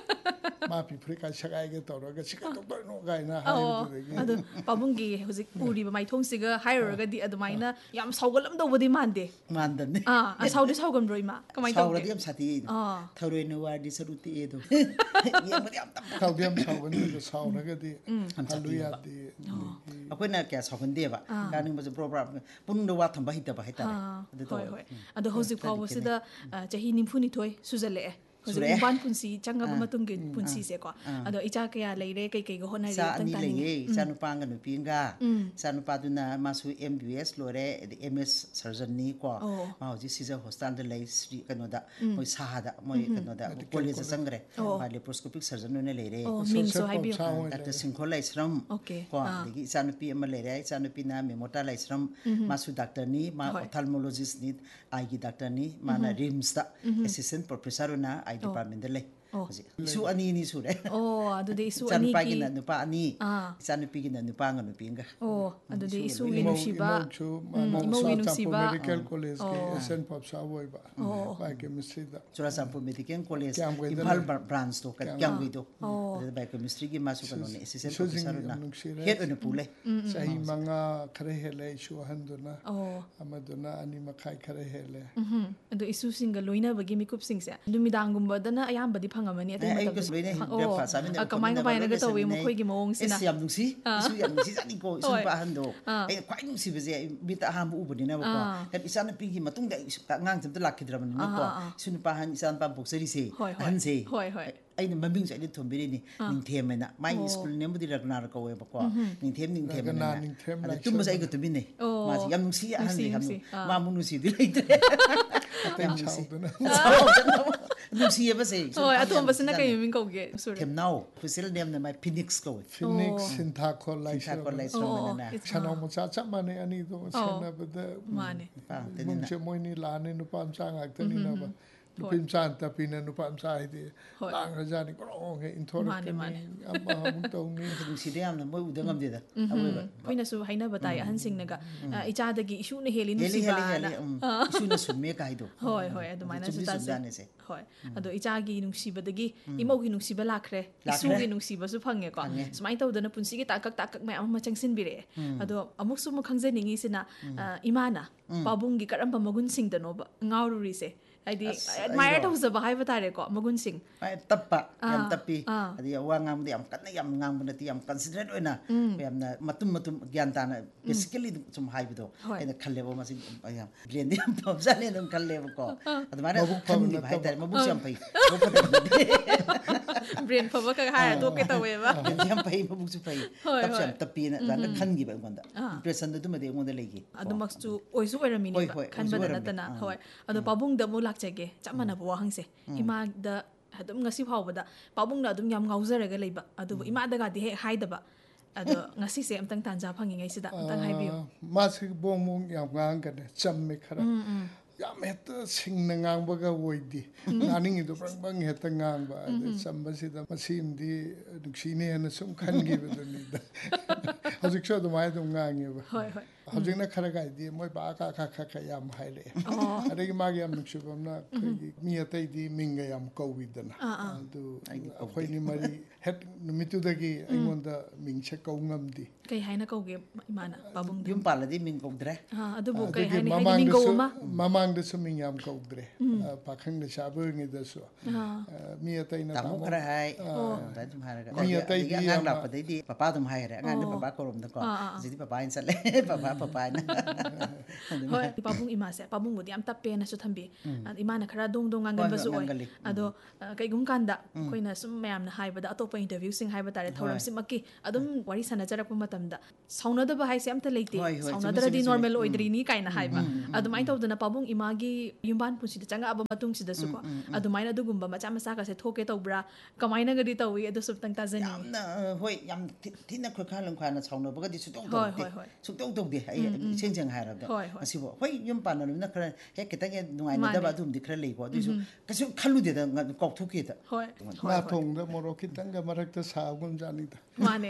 ꯃꯥꯄꯤ ꯐꯨꯔꯤꯠꯀꯥꯏ ꯁꯦꯒꯥꯏꯒ ꯇꯧꯔꯒ ꯁꯤ ꯀꯩꯗꯧꯗꯣꯏꯅꯣ ꯀꯥꯏꯅ ꯍꯥꯏꯕꯗꯨꯗꯒꯤ ꯑꯗꯨ ꯄꯥꯕꯨꯡꯒꯤ ꯍꯧꯖꯤꯛ ꯎꯔꯤꯕ ꯃꯥꯏꯊꯣꯡꯁꯤꯒ ꯍꯥꯏꯔꯨꯔꯒꯗꯤ ꯑꯗꯨꯃꯥꯏꯅ ꯌꯥꯝ ꯁꯥꯎꯒꯠꯂꯝꯗꯧꯕꯗꯤ ꯃꯥꯟꯗꯦ ꯃꯥꯟꯗꯕꯅꯤ ꯑꯥ ꯁꯥꯎꯗꯤ ꯁꯥꯎꯒꯟꯕ꯭ꯔꯣ ꯏꯃꯥ ꯀꯃꯥꯏꯅ ꯇꯧꯒꯦ ꯁꯥꯎꯔꯗꯤ ꯌꯥꯝ ꯁꯥꯊꯤ ꯊꯔꯣꯏꯅ ꯋꯥꯔꯗꯤ ꯁꯔꯨ ꯇꯦꯛꯑꯦꯗꯣ ꯌꯦꯡꯕꯗꯤ ꯌꯥꯝ ꯇꯞꯄ ꯁꯥꯎꯗꯤ ꯌꯥꯝ ꯁꯥꯎꯒꯅꯤ ꯑꯗꯣ ꯁꯥꯎꯔꯒꯗꯤ ꯍꯜꯂꯨ ꯌꯥꯗꯦ ꯑꯩꯈꯣꯏꯅ ꯀꯌꯥ ꯁꯥꯎꯒꯟꯗꯦꯕ ꯀꯥꯅꯤꯡꯕꯁꯨ ꯄ꯭ꯔꯣꯕ꯭ꯔꯥ ꯄꯨꯡꯗ ꯋꯥ ꯊꯝꯕ ꯍꯩꯇꯕ ꯍꯥꯏꯇꯥꯔꯦ ꯑꯗꯨ ꯍꯣꯏ ꯍꯣꯏ ꯑꯗꯣ ꯍꯧꯖꯤꯛ ꯐꯥꯎꯕꯁꯤꯗ ꯆꯍꯤ ꯅꯤꯐꯨꯅꯤꯊꯣꯏ ꯁꯨꯖꯜꯂꯛꯑꯦ ꯍꯧꯖꯤꯛ ꯌꯨꯝꯕꯥꯟ ꯄꯨꯟꯁꯤ ꯆꯪꯉꯕ ꯃꯇꯨꯡꯒꯤ ꯄꯨꯟꯁꯤꯁꯦꯀꯣ ꯑꯗꯣ ꯏꯆꯥ ꯀꯌꯥ ꯂꯩꯔꯦ ꯀꯩ ꯀꯩꯒ ꯍꯣꯠꯅꯔꯤ ꯏꯆꯥ ꯑꯝꯇꯪ ꯑꯅꯤ ꯇꯥꯅꯤꯡꯉꯦ ꯂꯩꯌꯦ ꯏꯆꯥ ꯅꯨꯄꯥ ꯑꯃꯒ ꯅꯨꯄꯤ ꯑꯃꯒ ꯏꯆꯥ ꯅꯨꯄꯥꯗꯨꯅ ꯃꯥꯁꯨ ꯑꯦꯝ ꯕꯤ ꯕꯤ ꯑꯦꯁ ꯂꯣꯏꯔꯦ ꯑꯗꯩ ꯑꯦꯝ ꯑꯦꯁ ꯁꯔꯖꯟꯅꯤ ꯀꯣ ꯃꯥ ꯍꯧꯖꯤꯛ ꯁꯤꯖ ꯍꯣꯁꯄꯤꯇꯥꯜꯗ ꯂꯩ ꯁ꯭ꯔꯤ ꯀꯩꯅꯣꯗ ꯃꯣꯏ ꯁꯥꯍꯗ ꯃꯣꯏ ꯀꯩꯅꯣꯗ ꯀꯣꯂꯦꯖꯇ ꯆꯪꯈ꯭ꯔꯦ ꯃꯥ ꯂꯦꯄ꯭ꯔꯣꯁꯀꯣꯄꯤꯛ ꯁꯔꯖꯟ ꯑꯣꯏꯅ ꯂꯩꯔꯦ ꯃꯤꯡꯁꯨ ꯍꯥꯏꯕꯤꯌꯨ ꯗꯥꯛꯇꯔ ꯁꯤꯡꯈꯣꯜ ꯂꯥꯏꯁ꯭ꯔꯝ ꯀꯣ ꯑꯗꯒꯤ ꯏꯆꯥ ꯅꯨꯄꯤ ꯑꯃ ꯂꯩꯔꯦ ꯏꯆा ꯅꯨꯄꯤना ꯃꯦꯃꯣꯇꯥ ꯂꯥꯏꯁ꯭ꯔꯝ ꯃꯥꯁꯨ ꯗꯥꯛꯇꯔꯅꯤ ꯃꯥ ꯑꯣꯞꯊꯥꯜꯃꯣꯂꯣꯖꯤꯁꯅꯤ ꯑꯥꯏꯒꯤ ꯗꯥꯛꯇꯔꯅꯤ ꯃꯥꯅ ꯔꯤꯝꯁꯇ ꯑꯦꯁꯤꯁꯇꯦꯟ ꯄ꯭ꯔꯣꯐꯦꯁꯔ ꯑꯣꯏꯅ ꯑꯥꯏ ꯗꯤꯄꯥꯔꯠꯃꯦꯟꯇ ꯂꯩ ꯍꯧꯖꯤꯛ ꯏꯁꯨ ꯑꯅꯤ ꯑꯅꯤ ꯁꯨꯔꯦ ꯑꯣ ꯑꯗꯨꯗꯤ ꯏꯁꯨ ꯏꯆꯥ ꯑꯅꯤꯒꯤ ꯅꯨꯄꯥꯒꯤꯅ ꯅꯨꯄꯥ ꯑꯅꯤ ꯏꯆꯥ ꯅꯨꯄꯤꯒꯤꯅ ꯅꯨꯄꯥ ꯑꯃꯒ ꯅꯨꯄꯤ ꯑꯃꯒ ꯑꯣ ꯑꯗꯨꯗꯤ ꯏꯁꯨꯒꯤ ꯏꯃꯧ ꯅꯨꯡꯁꯤꯕ ꯏꯃꯧꯁꯨ ꯃꯥꯅ ꯏꯃꯧꯒꯤ ꯆꯨꯔꯥꯆꯥꯟꯄꯨꯔ ꯅꯨꯡꯁꯤꯕ ꯃꯦꯗꯤꯀꯦꯜ ꯀꯣꯂꯦꯖꯀꯤ ꯑꯦꯁꯤꯁꯇꯦꯟ ꯄ꯭ꯔꯣꯐꯦꯁꯔ ꯑꯣꯏꯕ ꯕꯥꯏꯑꯣꯀꯦꯃꯤꯁꯇ꯭ꯔꯤꯗ ꯆꯨꯔꯥꯆꯥꯟꯄꯨꯔ ꯃꯦꯗꯤꯀꯦꯜ ꯀꯣꯂꯦꯖ ꯀ꯭ꯌꯥꯝꯒꯩꯗ ꯏꯝꯐꯥꯜ ꯂꯩ ꯕ꯭ꯔꯥꯟꯁꯇꯣ ꯀ꯭ꯌꯥꯝꯒꯩꯗꯣ ꯑꯗꯨꯗ ꯕꯥꯏꯑꯣꯀꯦꯃꯤꯁꯇ꯭ꯔꯤꯒꯤ ꯃꯥꯁꯨ ꯀꯩꯅꯣꯅꯦ ꯑꯦꯁꯤꯁꯇꯦꯟ ꯄ꯭ꯔꯣꯐꯦꯁꯔ ꯏꯁꯨꯁꯤꯡ ꯌꯥꯝ ꯑꯣꯏꯅ ꯅꯨꯡꯁꯤꯔꯦ ꯍꯦꯠ ꯑꯣꯏꯅ ꯄꯨ ꯂꯩ ꯆꯍꯤ ꯃꯉꯥ ꯈꯔ ꯍꯦꯜꯂꯦ ꯏꯁꯨ ꯑꯍꯟꯗꯨꯅ ꯑꯃꯗꯨꯅ ꯑꯅꯤ ꯃꯈꯥꯏ ꯈꯔ ꯍꯦꯜꯂꯦ ꯑꯗꯣ ꯏꯁꯨꯁꯤꯡꯒ ꯂꯣꯏꯅꯕꯒꯤ ꯃꯤꯀꯨꯞꯁꯤꯡꯁꯦ ꯅꯨꯃꯤꯗꯥꯡꯒꯨꯝꯕꯗꯅ ꯑꯌꯥꯝꯕꯗꯤ ꯐꯪꯉꯝꯃꯅꯤ ꯑꯇꯩ ꯑꯩꯒꯁꯨ ꯂꯣꯏꯅꯩ ꯕ꯭ꯔꯦꯛꯐꯥꯁ ꯆꯥꯃꯤꯟꯅꯕ ꯀꯃꯥꯏ ꯈꯣꯠꯃꯤꯟꯅꯕ ꯂꯣꯏ ꯀꯃꯥꯏꯅꯒ ꯇꯧꯋꯤ ꯂꯣꯏꯁꯟꯃꯤꯟꯅꯩ ꯃꯈꯣꯏꯒꯤ ꯃꯑꯣꯡꯁꯤꯅ ꯑꯦꯁ ꯌꯥꯝ ꯅꯨꯡꯁꯤ ꯏꯁꯨ ꯌꯥꯝ ꯅꯨꯡꯁꯤꯖꯥꯠꯅꯤꯀꯣ ꯏꯁꯨ ꯅꯨꯄꯥ ꯑꯍꯟꯗꯣ ꯑꯩꯅ ꯈ꯭ꯋꯥꯏ ꯅꯨꯡꯁꯤꯕꯁꯦ ꯃꯤꯠꯇ ꯑꯍꯥꯟꯕ ꯎꯕꯅꯤꯅꯕꯀꯣ ꯏꯆꯥ ꯅꯨꯄꯤꯒꯤ ꯃꯇꯨꯡꯗ ꯑꯉꯥꯡꯁꯦ ꯑꯝꯇ ꯂꯥꯛꯈꯤꯗ꯭ꯔꯕꯅꯤꯅꯀꯣ ꯏꯁꯨ ꯅꯨꯄꯥ ꯑꯍꯟ ꯏꯆꯥ ꯅꯨꯄꯥ ꯄꯣꯛꯆꯔꯤꯁꯦ ꯑꯍꯟꯁꯦ ꯑꯩꯅ ꯃꯃꯤꯡꯁꯨ ꯑꯩꯅ ꯊꯣꯟꯕꯤꯔꯤꯅꯤ ꯅꯤꯡꯊꯦꯝ ꯍꯥꯏꯅ ꯃꯥꯒꯤ ꯁ꯭ꯀꯨꯜ ꯅꯦꯝꯕꯨꯗꯤ ꯔꯒꯅꯥꯔ ꯀꯧꯋꯦꯕꯀꯣ ꯅꯤꯡꯊꯦꯝ ꯅꯤꯡꯊꯦꯝ ꯔꯒꯅꯥ ꯍꯥꯏꯅ ꯅꯤꯡꯊꯦꯝ ꯑꯗ ꯂꯥꯏꯁ꯭ꯔꯝ ꯇꯨꯝꯕꯁꯦ ꯑꯩꯒ ꯇꯨꯝꯃꯤꯟꯅꯩ ꯃꯥꯁꯦ ꯌꯥꯝ ꯅꯨꯡꯁꯤ ꯑꯍꯟꯁꯦ ꯌꯥꯝ ꯃꯥꯃꯨꯛ ꯅꯨꯡꯁꯤꯕꯗꯤ ꯂꯩꯇ꯭ꯔꯦ ꯌꯥꯝ ꯅꯨꯡꯁꯤ ꯅꯨꯡꯁꯤꯌꯦꯕꯁꯦ ꯍꯣꯏ ꯑꯇꯣꯝꯕꯁꯤꯅ ꯀꯩ ꯃꯃꯤꯡ ꯀꯧꯒꯦ ꯊꯦꯝꯅꯥꯎ ꯑꯣꯐꯤꯁꯤꯌꯦꯜ ꯅꯦꯝꯅ ꯃꯥꯏ ꯐꯤꯅꯤꯛꯁ ꯀꯧꯋꯦ ꯐꯤꯅꯤꯛꯁ ꯁꯤꯟꯊꯥꯈꯣꯜ ꯁꯤꯟꯊꯥꯀꯣꯜ ꯂꯥꯏꯁ꯭ꯔꯝ ꯂꯥꯏꯁ꯭ꯔꯝ ꯍꯥꯏꯅ ꯁꯅꯥꯎ ꯃꯆꯥ ꯆꯞ ꯃꯥꯟꯅꯩ ꯑꯅꯤꯗꯣ ꯁꯦꯟꯅꯕꯗ ꯏꯃꯨꯡꯁꯦ ꯃꯣꯏꯅꯤ ꯂꯥꯛꯑꯅꯤ ꯅꯨꯄꯥ ꯃꯆꯥ ꯉꯥꯛꯇꯅꯤꯅꯕ ꯅꯨꯄꯤ ꯃꯆꯥ ꯅꯠꯇꯄꯤꯅ ꯅꯨꯄꯥ ꯃꯆꯥ ꯍꯥꯏꯗꯤ ꯂꯥꯡꯈ꯭ꯔꯖꯥꯠꯅꯤ ꯒ꯭ꯔꯣꯡ ꯍꯦꯛ ꯏꯟꯊꯣꯔꯛꯀꯅꯤ ꯑꯃ ꯑꯃꯨꯛ ꯇꯧꯅꯤ ꯅꯨꯡꯁꯤꯗ ꯌꯥꯝꯅ ꯃꯣꯏ ꯎꯗ ꯉꯝꯗꯦꯗ ꯑꯩꯈꯣꯏꯅꯁꯨ ꯍꯥꯏꯅꯕ ꯇꯥꯏ ꯑꯍꯟꯁꯤꯡꯅꯒ ꯏꯆꯥꯗꯒꯤ ꯏꯁꯨꯅ ꯍꯦꯜꯂꯤ ꯍꯦꯜꯂꯤ ꯍꯦꯜꯂꯤ ꯍꯦꯜꯂꯤ ꯅꯨꯡꯁꯤꯕꯅ ꯏꯁꯨꯅ ꯁꯨꯝꯃꯦ ꯀꯥꯏꯗꯣ ꯍꯣꯏ ꯍꯣꯏ ꯑꯗꯨꯃꯥꯏꯅꯁꯨ ꯆꯨꯝꯗꯤ ꯇꯥꯖꯩ ꯆꯨꯝꯖꯥꯠꯅꯤꯁꯦ ꯍꯣꯏ ꯑꯗꯣ ꯏꯆꯥꯒꯤ ꯅꯨꯡꯁꯤꯕꯗꯒꯤ ꯏꯃꯧꯒꯤ ꯅꯨꯡꯁꯤꯕ ꯂꯥꯛꯈ꯭ꯔꯦ ꯏꯁꯨꯒꯤ ꯅꯨꯡꯁꯤꯕꯁꯨ ꯐꯪꯉꯦꯀꯣ ꯁꯨꯃꯥꯏꯅ ꯇꯧꯗꯅ ꯄꯨꯟꯁꯤꯒꯤ ꯇꯥꯀꯛ ꯇꯥꯀꯛ ꯃꯌꯥꯝ ꯑꯃ ꯆꯪꯁꯤꯟꯕꯤꯔꯛꯑꯦ ꯑꯗꯣ ꯑꯃꯨꯛꯁꯨ ꯑꯃꯨꯛ ꯈꯪꯖꯅꯤꯡꯉꯤꯁꯤꯅ ꯏꯃꯥꯅ ꯄꯥꯕꯨꯡꯒꯤ ꯀꯔꯝꯕ ꯃꯒꯨꯟꯁꯤꯡꯗꯅꯣꯕ ꯉꯥꯎꯔꯨꯔꯤꯁꯦ ꯍꯥꯏꯗꯤ ꯑꯦꯗꯃꯥꯏꯔ ꯇꯧꯖꯕ ꯍꯥꯏꯕ ꯇꯥꯔꯦꯀꯣ ꯃꯒꯨꯟꯁꯤꯡ ꯇꯞꯄ ꯌꯥꯝ ꯇꯞꯄꯤ ꯑꯗꯩ ꯋꯥ ꯉꯥꯡꯕꯗ ꯌꯥꯝ ꯀꯟꯅ ꯌꯥꯝ ꯉꯥꯡꯕ ꯅꯠꯇꯦ ꯌꯥꯝ ꯀꯟꯁꯤꯗꯔꯦꯠ ꯑꯣꯏꯅ ꯌꯥꯝꯅ ꯃꯇꯨꯝ ꯃꯇꯨꯝ ꯒ꯭ꯌꯥꯟ ꯇꯥꯅ ꯕꯦꯁꯤꯀꯦꯂꯤ ꯁꯨꯝ ꯍꯥꯏꯕꯗꯣ ꯑꯩꯅ ꯈꯜꯂꯦꯕ ꯃꯁꯤ ꯌꯥꯝ ꯕ꯭ꯔꯦꯟꯗꯤ ꯌꯥꯝ ꯐꯕꯖꯥꯠꯅꯤ ꯑꯗꯨꯝ ꯈꯜꯂꯦꯕꯀꯣ ꯑꯗꯨꯃꯥꯏꯅ ꯈꯟꯈꯤꯕ ꯍꯥꯏꯇꯥꯔꯦ ꯃꯕꯨꯛꯁꯨ ꯌꯥꯝ ꯐꯩ ꯃꯕꯨꯛ ꯐꯠꯇꯕ ꯅꯠꯇꯦ ꯕ꯭ꯔꯦꯟ ꯐꯕ ꯈꯛ ꯍꯥꯏꯔ ꯇꯣꯛꯀꯦ ꯇꯧꯋꯦꯕ ꯕ꯭ꯔꯦꯟꯁꯨ ꯌꯥꯝ ꯐꯩ ꯃꯕꯨꯛꯁꯨ ꯐꯩ ꯇꯞꯁꯨ ꯌꯥꯝ ꯇꯞꯄꯤꯅ ꯑꯗꯨꯃꯥꯏꯅ ꯈꯟꯈꯤꯕ ꯑꯩꯉꯣꯟꯗ ꯏꯝꯄ꯭ꯔꯦꯁꯟꯗꯨ ꯑꯗꯨꯃꯗꯤ ꯑꯩꯉꯣꯟꯗ ꯂꯩꯈꯤ ꯑꯗꯨꯃꯛꯁꯨ ꯑꯣꯏꯁꯨ ꯑꯣꯏꯔꯝꯃꯤꯅꯦꯕ ꯈꯟꯕꯗ ꯅꯠꯇꯅ ꯍꯣꯏ ꯑꯗꯣ ꯄꯥꯕꯨꯡꯗ ꯑꯃꯨꯛ ꯂꯥꯛꯆꯒꯦ ꯆꯞ ꯃꯥꯟꯅꯕ ꯋꯥꯍꯪꯁꯦ ꯏꯃꯥꯗ ꯑꯗꯨꯝ ꯉꯁꯤ ꯐꯥꯎꯕꯗ ꯄꯥꯕꯨꯡꯅ ꯑꯗꯨꯝ ꯌꯥꯝ ꯉꯥꯎꯖꯔꯒ ꯂꯩꯕ ꯑꯗꯨꯕꯨ ꯏꯃꯥꯗꯒꯗꯤ ꯍꯦꯛ ꯍꯥꯏꯗꯕ ꯑꯗꯣ ꯉꯁꯤꯁꯦ ꯑꯝꯇꯪ ꯇꯥꯟꯖꯥ ꯐꯪꯉꯤꯉꯩꯁꯤꯗ ꯑꯝꯇꯪ ꯍꯥꯏꯕꯤꯌꯨ ꯃꯥꯁꯤ ꯕꯣꯡ ꯕꯣꯡ ꯌꯥꯝ ꯉꯥꯡꯒꯅꯤ ꯆꯝꯃꯦ ꯈꯔ ꯌꯥꯝ ꯍꯦꯛꯇ ꯁꯤꯡꯅ ꯉꯥꯡꯕꯒ ꯑꯣꯏꯗꯦ ꯉꯥꯡꯅꯤꯡꯉꯤꯗꯣ ꯕ꯭ꯔꯪ ꯕ꯭ꯔꯪ ꯍꯦꯛꯇ ꯉꯥꯡꯕ ꯑꯗ ꯆꯝꯕꯁꯤꯗ ꯃꯁꯤꯃꯗꯤ ꯅꯨꯡꯁꯤꯅꯦꯅ ꯁꯨꯝ ꯈꯟꯈꯤꯕꯗꯨꯅꯤꯗ ꯍꯧꯖꯤꯛꯁꯨ ꯑꯗꯨꯃꯥꯏꯅ ꯑꯗꯨꯝ ꯉꯥꯡꯉꯦꯕ ꯍꯧꯖꯤꯛꯅ ꯈꯔ ꯒꯥꯏꯗꯤ ꯃꯣꯏ ꯕꯥ ꯀꯥ ꯈꯥ ꯈꯥ ꯈꯥ ꯌꯥꯝ ꯍꯥꯏꯔꯛꯑꯦ ꯑꯗꯒꯤ ꯃꯥꯒꯤ ꯌꯥꯝ ꯅꯨꯡꯁꯤꯕ ꯑꯃꯅ ꯑꯩꯈꯣꯏꯒꯤ ꯃꯤ ꯑꯇꯩꯗꯤ ꯃꯤꯡꯒ ꯌꯥꯝ ꯀꯧꯋꯤꯗꯅ ꯑꯗꯨ ꯑꯩꯈꯣꯏꯅꯤ ꯃꯔꯤ ꯍꯦꯛ ꯅꯨꯃꯤꯠꯇꯨꯗꯒꯤ ꯑꯩꯉꯣꯟꯗ ꯃꯤꯡꯁꯦ ꯀꯧ ꯉꯝꯗꯦ ꯀꯩ ꯍꯥꯏꯅ ꯀꯧꯒꯦ ꯏꯃꯥꯅ ꯄꯥꯕꯨꯡꯗ ꯌꯨꯝ ꯄꯥꯜꯂꯗꯤ ꯃꯤꯡ ꯀꯧꯗ꯭ꯔꯦ ꯑꯗꯨꯕꯨ ꯀꯩ ꯑꯗꯒꯤ ꯍꯥꯏꯅꯤ ꯍꯥꯏꯗꯤ ꯃꯤꯡꯒꯧ ꯃꯃꯥꯡꯗꯁꯨ ꯑꯃ ꯃꯃꯥꯡꯗꯁꯨ ꯃꯤꯡ ꯌꯥꯝ ꯀꯧꯗ꯭ꯔꯦ ꯄꯥꯈꯪ ꯂꯩꯁꯥꯕꯤ ꯑꯣꯏꯔꯤꯉꯩꯗꯁꯨ ꯃꯤ ꯑꯇꯩꯅ ꯇꯥꯃꯣ ꯇꯥꯃꯣ ꯈꯔ ꯍꯥꯏ ꯑꯗꯨꯃꯥꯏꯅ ꯑꯗꯨꯝ ꯍꯥꯏꯔꯒ ꯃꯤ ꯑꯗꯒꯤ ꯑꯇꯩꯗꯤ ꯑꯉꯥꯡ ꯌꯥꯝꯅ ꯂꯥꯛꯄꯗꯩꯗꯤ ꯄꯄꯥ ꯑꯗꯨꯝ ꯍꯥꯏꯈꯔꯦ ꯑꯉꯥꯡꯅ ꯄꯄꯥ ꯀꯧꯔꯝꯗꯀꯣ ꯍꯧꯖꯤꯛꯇꯤ ꯄꯄꯥ ꯍꯥꯏꯅ ꯆꯠꯂꯦ papa papa na hoi pabung ima se pabung budi am tappe na su thambi ima na khara dong dong ngangan basu oi ado kai gum kanda koina sum mayam na haibada atopa interview sing haiba tare thoram simaki adum wari sana jarak matamda sauna da ba hai se amta leite sauna da di normal oidri ni kaina haiba adum ai tawdana pabung ima gi yumban pusi da changa aba matung sida su ko adum ai na dugumba macha masa ka se thoke tawbra kamaina gadi tawi adu sub tang ta jani yamna hoi yam thina khoi kha lang khana sauna ba gadi su tong tong su tong tong de ai seng seng hai rabda asibo hoi yum pan na khara he kitang nungai na da ba dum di khara lei ko du su kasu khalu de da kok thuki da hoi na thong da moro kitang ga marak ta sa gum jani da mane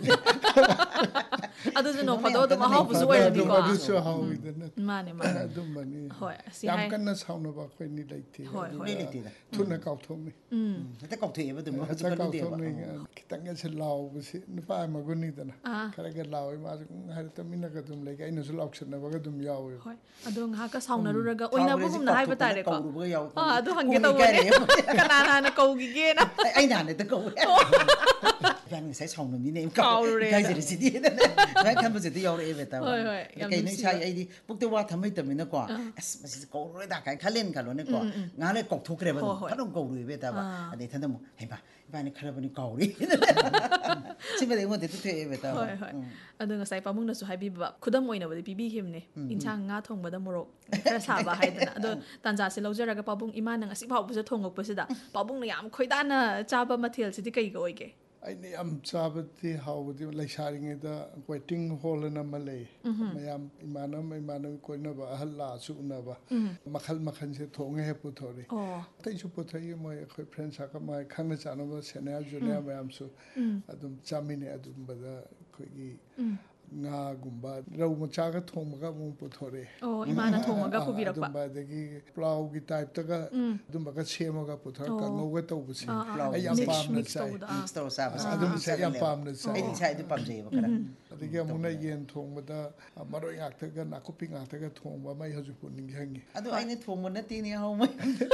adu ju no phado dum ha bu su oi di ko adu su ha wi da na mane mane dum mani hoi si yam hai kan na sauna ba khoi ni leite hoi leite da thuna kau thom ni um ta kok thue ba dum ha ta kau thom ni kitang ga se law bu si na pa ma gun ni da na khara ga law ma ha ta min na ga dum le ga ina su law chna ba ga dum yaw hoi adu nga ka sauna ru ra ga oina bu gum na hai ba tare ko ah adu hangge to ne kana na na kau gi ge na ai na ne ta kau yang sai sauna ni ne kau ga ji si di na na kan bu ji di yaw re ba ta kai nei sai ai di puk te wa thamai ta min na ko as ma si kau ro da kai khalen ka lo ne ko nga le kok thuk re ba ta dong kau ru be ta ba ade than da mo hai ba ba ni khara ba ni kau ri si ba de mo de tu te be ta hoi hoi adu nga sai pamung na su hai bi ba khudam oina ba de bi bi him ne inchang nga thong ba da morok khara sa ba hai da adu tanja se lojara ga pabung ima na ngasi phau bu se thongok pa se da pabung na yam khoidana chaba mathel si di kai ga oige ai ni am chabati hawdi lai sharing da waiting hall na malay mayam imana imana ko na ba halla su na ba makhal makhan se thonge he puthori tai su puthai mo khoi friends ka ma khana chana ba senior junior mayam su adum chamine adum ba da khoi gi nga gumba rau macha ga thong ga mu puthore oh imana thong ga pubirak ba adum ba de gi plow gi type ta ga adum ba ga chemo ga puthor ka ngau ga tau bu si ai yam pam na sai mix to sa ba adum sai yam pam na sai ai ni sai du pam je ba kara adigi amuna yen thong ba da maroi ngak ta ga na ko pi ngak ta ga thong ba mai haju pu ning hangi adu ai ni thong mo na ti ni hau mai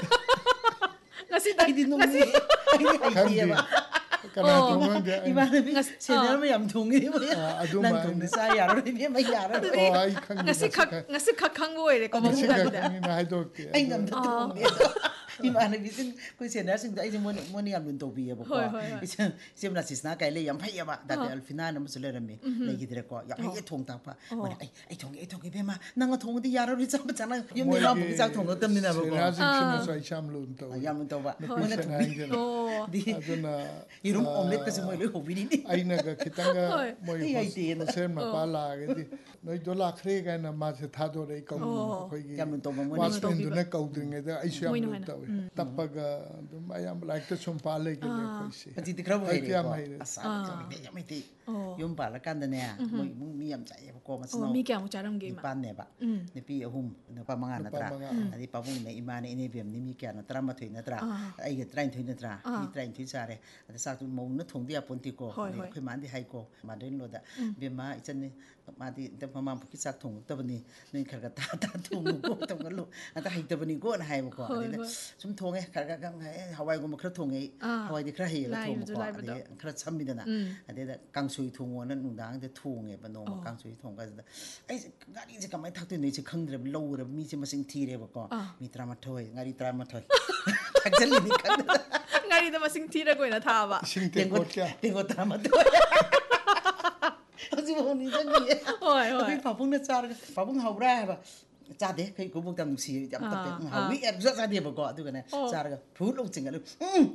ngasi dai di no ni ai di ba kana thong ga imana bi senior ma yam thong ni ba adum nan thong sa ya ro ni ma ya ro oh ai khang ngasi khak ngasi khak khang go ere ko ma ngasi ga khak da ni na hai dok ai ngam da thong ni imana bi sin ko senior sing ai mo mo ni am lun to bi ba ko isen sim na sisna kai le yam phai ba da al final na musule rami le gi dire ko ya ai thong ta pa mo ai ai thong ai thong be ma nang thong di ya ro ri cham chana yum ni ma bu sa thong ko tam ni na ba ko na sin sin so ai cham lun to yam lun to ba mo na oh di aduna irum omelette ka se mo le ho bi ni ai na ga kitanga mo yo sen ma pa la ga di noi do la khre ga na ma se tha do re ko khoi gi yam lun to ba mo wa ni spend na ka du nge da ai sham lun to tappa ga dum ai am like to chum pa le ge le khoi si ti ti kra bo ai ai mai asa me ya me ti yum pa la kan da ne mo mi yam chai ba ko ma sno mi kya mu charam ge ma pan ne ba ne pi ahum ne pa manga na tra ani pa bung ne imane ine bem ni mi kya na tra ma thoi na tra ai ge train thoi na tra mi train thoi sa re ade sa tu mo na thong dia pon ti ko khoi man di hai ko ma den lo da be ma ichan ni ma di ta pa ma ki sak thong ta bani ne khar ga ta ta thong ko ta ga lo ata hai ta bani ko na hai ko ade sum thong e khar ga ga hawai go ma khra thong e hawai di khra he la thong ko ade khra cham mi da na ade da kang sui thong won nu dang de thong e ba no ma kang sui thong ga ai ngari je kamai thak tu ne je khang dre lo re mi je ma sing thi re ba ko mi tra ma thoi ngari tra ma thoi thak jal ni khang ngari da masing thira ko na tha ba sing te ko kya tengo tra ma thoi aji mo ni jang ni hoi hoi pa phung na char pa phung hau ra ba cha de kai ko buk tam si jam ta pe hau wi em za de ba ko tu ga ne char ga phu lo ching ga lu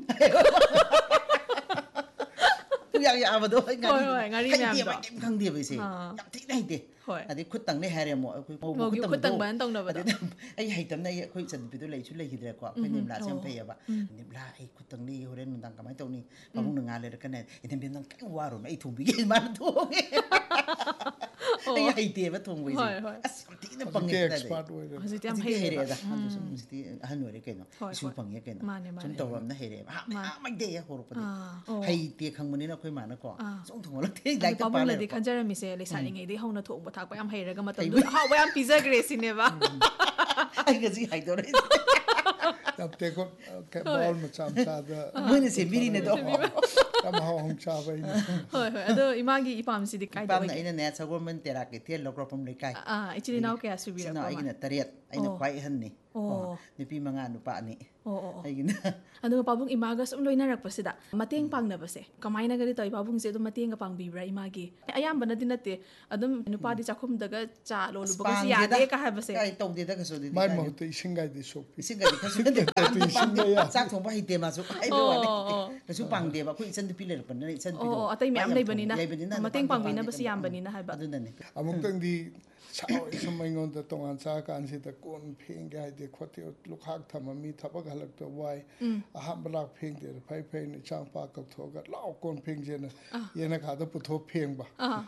tu yang ya ba do ngari ngari nyam do khang de ba se yam thi nai de adi khut tang ne hare mo khoi mo khut tang ban tong na ba ai hai tam nai khoi chan bi do lai chu lai hidre ko khoi nim la sem pe ba nim la ai khut tang ni hore nun dang kamai tong ni pa bung nga le ka ne item bin dang kai wa ro ai thong bi ge ma thong ai hai te ba thong wi as ti na pang ke expert wo hasi ti am hai hai re da sum ti han no re ke no su pang ye ke no sum to ram na hai re ha ma de ya hor pa hai te khang mani na khoi ma na ko song thong la te dai ta pa le di khanjara mi se le sa ring ei de hong na thong ba thak pa am hai ra ga ma tam du ha wa am pizza grace ne ba ai ga ji hai do re ꯌꯥꯝ ꯇꯦꯛꯀꯣꯠ ꯕꯣꯜ ꯃꯆꯥ ꯃꯆꯥꯗ ꯃꯣꯏꯅ ꯁꯦꯝꯕꯤꯔꯤꯅꯦ ꯑꯗꯣ ꯌꯥꯝ ꯍꯥꯎ ꯆꯥꯕ ꯑꯩꯅ ꯍꯣꯏ ꯍꯣꯏ ꯑꯗꯣ ꯏꯃꯥꯒꯤ ꯏꯄꯥꯝꯁꯤꯗꯤ ꯀꯥꯏꯗ ꯏꯄꯥꯝꯅ ꯑꯩꯅꯅꯦ ꯁꯒꯣꯜꯕꯟ ꯇꯦꯔꯥ ꯀꯩꯊꯦꯜ ꯂꯧꯈ꯭ꯔꯐꯝ ꯂꯩꯀꯥꯏ ꯑꯥ ꯏꯆꯤꯜ ꯏꯅꯥꯎ ꯀꯌꯥ ꯁꯨꯕꯤꯔꯛꯄ ꯑꯩꯒꯤꯅ ꯇꯔꯦꯠ ꯑꯩꯅ ꯈ꯭ꯋꯥꯏ ꯑꯍꯟꯅꯤ ꯅꯨꯄꯤ ꯃꯉꯥ ꯅꯨꯄꯥ ꯑꯅꯤ ꯑꯩꯒꯤꯅ ꯑꯗꯨꯒ ꯄꯥꯕꯨꯡ ꯏꯃꯥꯒ ꯁꯨꯝ ꯂꯣꯏꯅꯔꯛꯄꯁꯤꯗ ꯃꯇꯦꯡ ꯄꯥꯡꯅꯕꯁꯦ ꯀꯃꯥꯏꯅꯒꯗꯤ ꯇꯧꯏ ꯄꯥꯕꯨꯡꯁꯦ ꯑꯗꯨꯝ ꯃꯇꯦꯡꯒ ꯄꯥꯡꯕꯤꯕ꯭ꯔꯥ ꯏꯃꯥꯒꯤ ꯑꯌꯥꯝꯕꯅꯗꯤ ꯅꯠꯇꯦ ꯑꯗꯨꯝ ꯅꯨꯄꯥꯗꯤ ꯆꯥꯛꯈꯨꯝꯗꯒ ꯆꯥ ꯂꯣꯜꯂꯨꯕꯒꯁꯤ ꯌꯥꯗꯦ ꯀ ꯍꯥꯏꯕꯁꯦ ꯀꯥꯏ ꯇꯧꯗꯦꯗ ꯀꯩꯁꯨ ꯑꯗꯨꯗꯤ ꯃꯥꯏ ꯃꯍꯨꯠꯇ ꯏꯁꯤꯡꯒꯥꯏꯗꯤ ꯁꯣꯛꯄꯤ ꯏꯁꯤꯡꯒꯗꯤ ꯀꯩꯁꯨ ꯅꯠꯇꯦ ꯆꯥꯛ ꯊꯣꯡꯕ ꯍꯩꯇꯦ ꯃꯥꯁꯨ ꯍꯩꯕ ꯋꯥꯅꯤ ꯀꯩꯁꯨ ꯄꯥꯡꯗꯦꯕ ꯑꯩꯈꯣꯏ ꯏꯆꯟ ꯅꯨꯄꯤ ꯂꯩꯔꯛꯄꯅꯤꯅ ꯏꯆꯟ ꯅꯨꯄꯤꯗꯣ ꯑꯇꯩ ꯃꯌꯥꯝ ꯂꯩꯕꯅꯤꯅ ꯂꯩꯕꯅꯤꯅ ꯃꯇꯦꯡ ꯄꯥꯡꯕꯤꯅꯕꯁꯤ ꯌꯥꯝꯕꯅꯤꯅ ꯍꯥꯏꯕ ꯑꯗꯨꯅꯅꯦ ꯑꯃꯨꯛꯇꯪꯗꯤ ꯁꯨꯝ ꯑꯩꯉꯣꯟꯗ ꯇꯣꯉꯥꯟ ꯆꯥꯀꯥꯟꯁꯤꯗ ꯀꯣꯟ ꯐꯦꯡꯒꯦ ꯍꯥꯏꯗꯤ ꯈꯣꯠꯇꯦ ꯂꯨꯈꯥꯛ ꯊꯝꯃꯝꯃꯤ ꯊꯕꯛ ꯍꯜꯂꯛꯇ ꯋꯥꯏ ꯑꯍꯥꯟꯕ ꯂꯥꯛ ꯐꯦꯡꯗꯦꯅ ꯐꯩ ꯐꯩꯅ ꯏꯆꯥꯅꯨꯄꯥ ꯀꯧꯊꯣꯛꯑꯒ ꯂꯥꯛꯑꯣ ꯀꯣꯟ ꯐꯦꯡꯁꯦꯅ ꯌꯦꯅꯈꯥꯗ ꯄꯨꯊꯣꯛ ꯐꯦꯡꯕ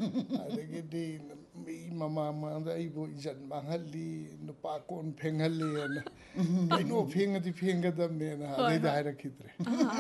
ꯑꯗꯒꯤꯗꯤ ꯃꯤ ꯃꯃꯥꯡ ꯃꯥꯡꯗ ꯑꯩꯕꯨ ꯏꯖꯠ ꯃꯥꯡꯍꯜꯂꯤ ꯅꯨꯄꯥ ꯀꯣꯟ ꯐꯦꯡꯍꯜꯂꯤꯅ ꯀꯩꯅꯣ ꯐꯦꯡꯉꯗꯤ ꯐꯦꯡꯒꯗꯕꯅꯦꯅ ꯑꯗꯩꯗ ꯍꯥꯏꯔꯛꯈꯤꯗ꯭ꯔꯦ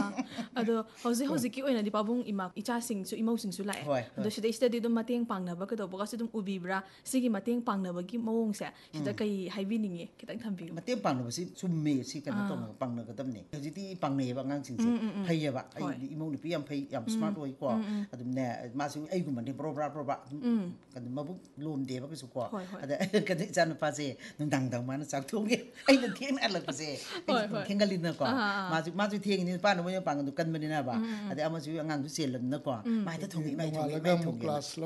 ꯑꯗꯣ ꯍꯧꯖꯤꯛ ꯍꯧꯖꯤꯛꯀꯤ ꯑꯣꯏꯅꯗꯤ ꯄꯥꯕꯨꯡ ꯏꯃꯥ ꯏꯆꯥꯁꯤꯡꯁꯨ ꯏꯃꯧꯁꯤꯡꯁꯨ ꯂꯥꯛꯑꯦ ꯑꯗꯣ ꯁꯤꯗꯩꯁꯤꯗꯗꯤ ꯑꯗꯨꯝ ꯃꯇꯦꯡ ꯄꯥꯡꯅꯕ ꯀꯩꯗꯧꯕꯒꯁꯨ ꯑꯗꯨꯝ ꯎꯕꯤꯕ꯭ꯔꯥ ꯁꯤꯒꯤ ꯃꯇꯦꯡ ꯄꯥꯡꯅꯕꯒꯤ ꯃꯑꯣꯡꯁꯦ ꯁꯤꯗ ꯀꯩ ꯍꯥꯏꯕꯤꯅꯤꯡꯉꯤ ꯈꯤꯇꯪ ꯊꯝꯕꯤꯌꯨ ꯃꯇꯦꯡ ꯄꯥꯡꯅꯕꯁꯤ ꯆꯨꯝꯃꯦ ꯁꯤ ꯀꯩꯅꯣ ꯇꯧꯅ ꯄꯥꯡꯅꯒꯗꯕꯅꯦ ꯍꯧꯖꯤꯛꯇꯤ ꯄꯥꯡꯅꯩꯌꯦꯕ ꯑꯉꯥꯡꯁꯤꯡꯁꯦ ꯐꯩꯌꯦꯕ ꯑꯩ ꯏꯃꯧ ꯅꯨꯄꯤ ꯌꯥꯝ ꯐꯩ ꯌꯥꯝ ꯁ꯭ꯃꯥꯔꯠ ꯑꯣꯏꯀꯣ ꯑꯗꯨꯝꯅꯦ ꯃꯥꯁꯨ ꯑꯩꯒꯨꯝꯕꯅꯦ ꯕ꯭ꯔꯣꯕ꯭ꯔꯥ ꯕ꯭ꯔꯣꯕ꯭ꯔꯥ ꯑꯗꯨꯝ ꯃꯕꯨꯛ ꯂꯣꯝꯗꯦꯕ ꯀꯩꯁꯨ ꯀꯣ ꯑꯗ ꯀꯩꯅꯣ ꯏꯆꯥ ꯅꯨꯄꯥꯁꯦ ꯅꯨꯡꯗꯥꯡꯗꯪ ꯃꯥꯅ ꯆꯥꯛ ꯊꯣꯡꯉꯦ ꯑꯩꯅ ꯊꯦꯡꯅ ꯍꯜꯂꯛꯄꯁꯦ ꯑꯩꯁꯨ ꯊꯦꯡꯒꯜꯂꯤꯗꯅꯀꯣ ꯃꯥꯁꯨ ꯃꯥꯁꯨ ꯊꯦꯡꯉꯤꯅꯤ ꯅꯨꯄꯥꯅ ꯃꯣꯏꯅ ꯄꯥꯡꯒꯟꯗꯣ ꯀꯟꯕꯅꯤꯅꯕ ꯑꯗꯩ ꯑꯃꯁꯨ ꯑꯉꯥꯡꯁꯨ ꯆꯦꯜꯂꯕꯅꯤꯅꯀꯣ ꯃꯥ ꯍꯦꯛꯇ ꯊꯣꯡꯉꯦ ꯏꯃꯥ ꯊꯣꯡꯉꯦ ꯏꯃꯥ ꯊꯣꯡꯉꯦ